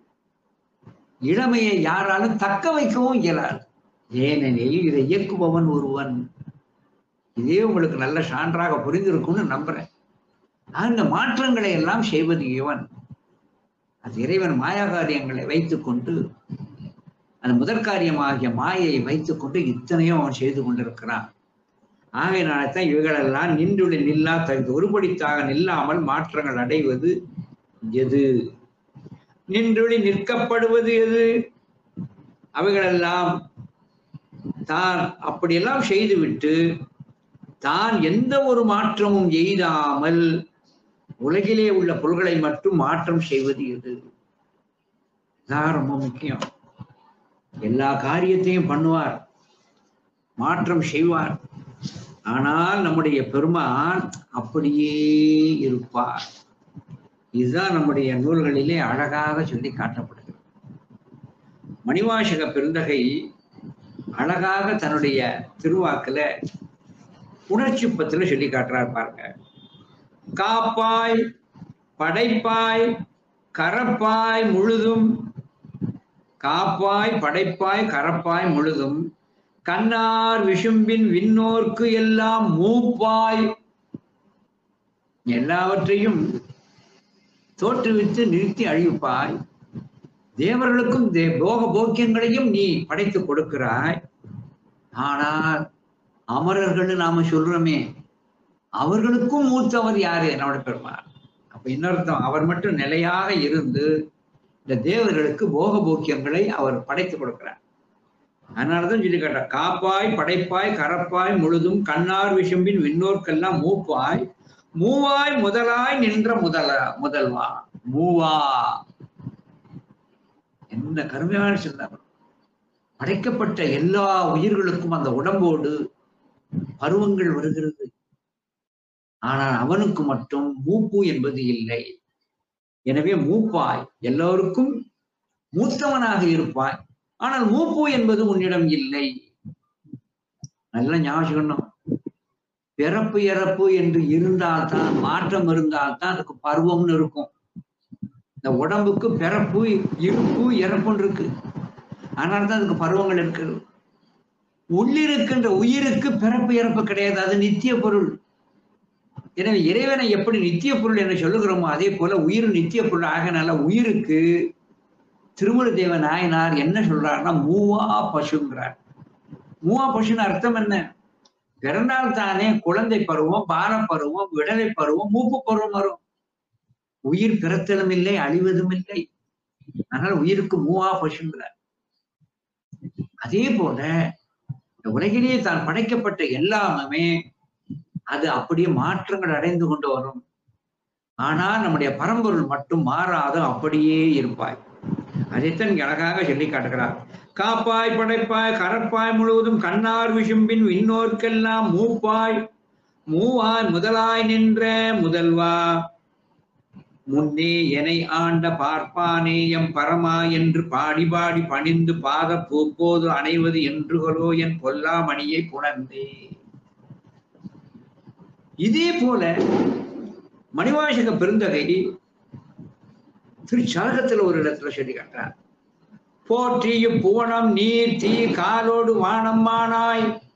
இளமையை யாராலும் தக்க வைக்கவும் இயலாது. ஏனெனில் இதை இயக்குபவன் ஒருவன். இதே உங்களுக்கு நல்ல சான்றாக புரிந்திருக்கும்னு நம்புறேன். அந்த மாற்றங்களை எல்லாம் செய்வது இவன். அது இறைவன் மாயாகாரியங்களை வைத்துக்கொண்டு, அந்த முதற்காரியமாகிய மாயையை வைத்துக்கொண்டு இத்தனையும் அவன் செய்து கொண்டிருக்கிறான். ஆகையினால்தான் இவைகளெல்லாம் நின்றுளி நில்லா தகுதி ஒருபடித்தாக நில்லாமல் மாற்றங்கள் அடைவது எது? நின்றுளி நிற்கப்படுவது எது? அவைகளெல்லாம் தான் அப்படியெல்லாம் செய்துவிட்டு தான் எந்த ஒரு மாற்றமும் எய்தாமல் உலகிலே உள்ள பொருள்களை மட்டும் மாற்றம் செய்வது எது? இதான் ரொம்ப முக்கியம். எல்லா காரியத்தையும் பண்ணுவார், மாற்றம் செய்வார். ஆனால் நம்முடைய பெருமான் அப்படியே இருப்பார். இதுதான் நம்முடைய நூல்களிலே அழகாக சொல்லி காட்டப்படுகிறது. மணிவாசக பெருந்தகை அழகாக தன்னுடைய திருவாக்குல உணர்ச்சி பத்துல சொல்லி காட்டுறார் பாருங்க. காப்பாய் படைப்பாய் கரப்பாய் முழுதும், காப்பாய் படைப்பாய் கரப்பாய் முழுதும், கண்ணார் விசும்பின் விண்ணோர்க்கு எல்லாம் மூப்பாய், எல்லாவற்றையும் தோற்றுவித்து நிறுத்தி அழிப்பாய். தேவர்களுக்கும் போக போக்கியங்களையும் நீ படைத்து கொடுக்கிறாய். ஆனால் அமரர்கள் நாம சொல்றோமே, அவர்களுக்கும் மூத்தவர் யாரு? என்னோட பெருமாள். அப்ப இன்னொருத்தம், அவர் மட்டும் நிலையாக இருந்து இந்த தேவர்களுக்கு போக போக்கியங்களை அவர் படைத்து கொடுக்கிறார். அதனாலதான் சொல்லி கேட்ட, காப்பாய் படைப்பாய் கரப்பாய் முழுதும், கண்ணார் விசும்பின் விண்ணோர்க்கெல்லாம் மூப்பாய், மூவாய் முதலாய் நின்ற முதல்வா. மூவா என்ன கருமையான சொன்னார். படைக்கப்பட்ட எல்லா உயிர்களுக்கும் அந்த உடம்போடு பருவங்கள் வருகிறது. ஆனால் அவனுக்கு மட்டும் மூப்பு என்பது இல்லை. எனவே மூப்பாய், எல்லோருக்கும் மூத்தவனாக இருப்பாய், ஆனால் மூப்பு என்பது உன்னிடம் இல்லை. நல்ல ஞாபகம். பிறப்பு இறப்பு என்று இருந்தால்தான், மாற்றம் இருந்தால்தான் அதுக்கு பருவம்னு இருக்கும். இந்த உடம்புக்கு பிறப்பு இருப்பு இறப்புன்னு இருக்கு, அதனால்தான் அதுக்கு பருவங்கள் இருக்கிறது. உள்ளிருக்கின்ற உயிருக்கு பிறப்பு இறப்பு கிடையாது, அது நித்திய பொருள். எனவே இறைவனை எப்படி நித்திய பொருள் என்று சொல்லுகிறோமோ அதே போல உயிர் நித்திய பொருள். ஆகனால உயிருக்கு திருமூல தேவ நாயனார் என்ன சொல்றாருன்னா, மூவா பசுங்கிறார். மூவா பசுன்னு அர்த்தம் என்ன? பிறந்தால் தானே குழந்தை பருவம், பால பருவம், விடலை பருவம், மூப்பு பருவம் வரும். உயிர் பிறத்தலும் இல்லை, அழிவதும் இல்லை. அதனால உயிருக்கு மூவா பசுங்கிறார். அதே போல உலகிலேயே தான் படைக்கப்பட்ட எல்லாமே அது அப்படியே மாற்றங்கள் அடைந்து கொண்டு வரும். ஆனால் நம்முடைய பரம்பொருள் மட்டும் மாறாது, அப்படியே இருப்பாய். அதைத்தான் இங்க அழகாக சொல்லி காட்டுகிறார். காப்பாய் படைப்பாய் கரப்பாய் முழுவதும், கண்ணார் விசும்பின் விண்ணோர்க்கெல்லாம் மூப்பாய், மூவாய் முதலாய் நின்ற முதல்வா. முன்னே எனை ஆண்ட பார்ப்பானேயம் பரமா என்று பாடி பாடி பணிந்து பாத பூப்போது அணைவது என்றுகளோ என் பொல்லாமணியை புணர்ந்தே. இதே போல மணிவாசக பெருந்தகை திருச்சரகத்துல ஒரு இடத்துல சொல்லி காட்டுறார். போற்றிய புவனம் நீர் தீ காலோடு வானம்மானாய்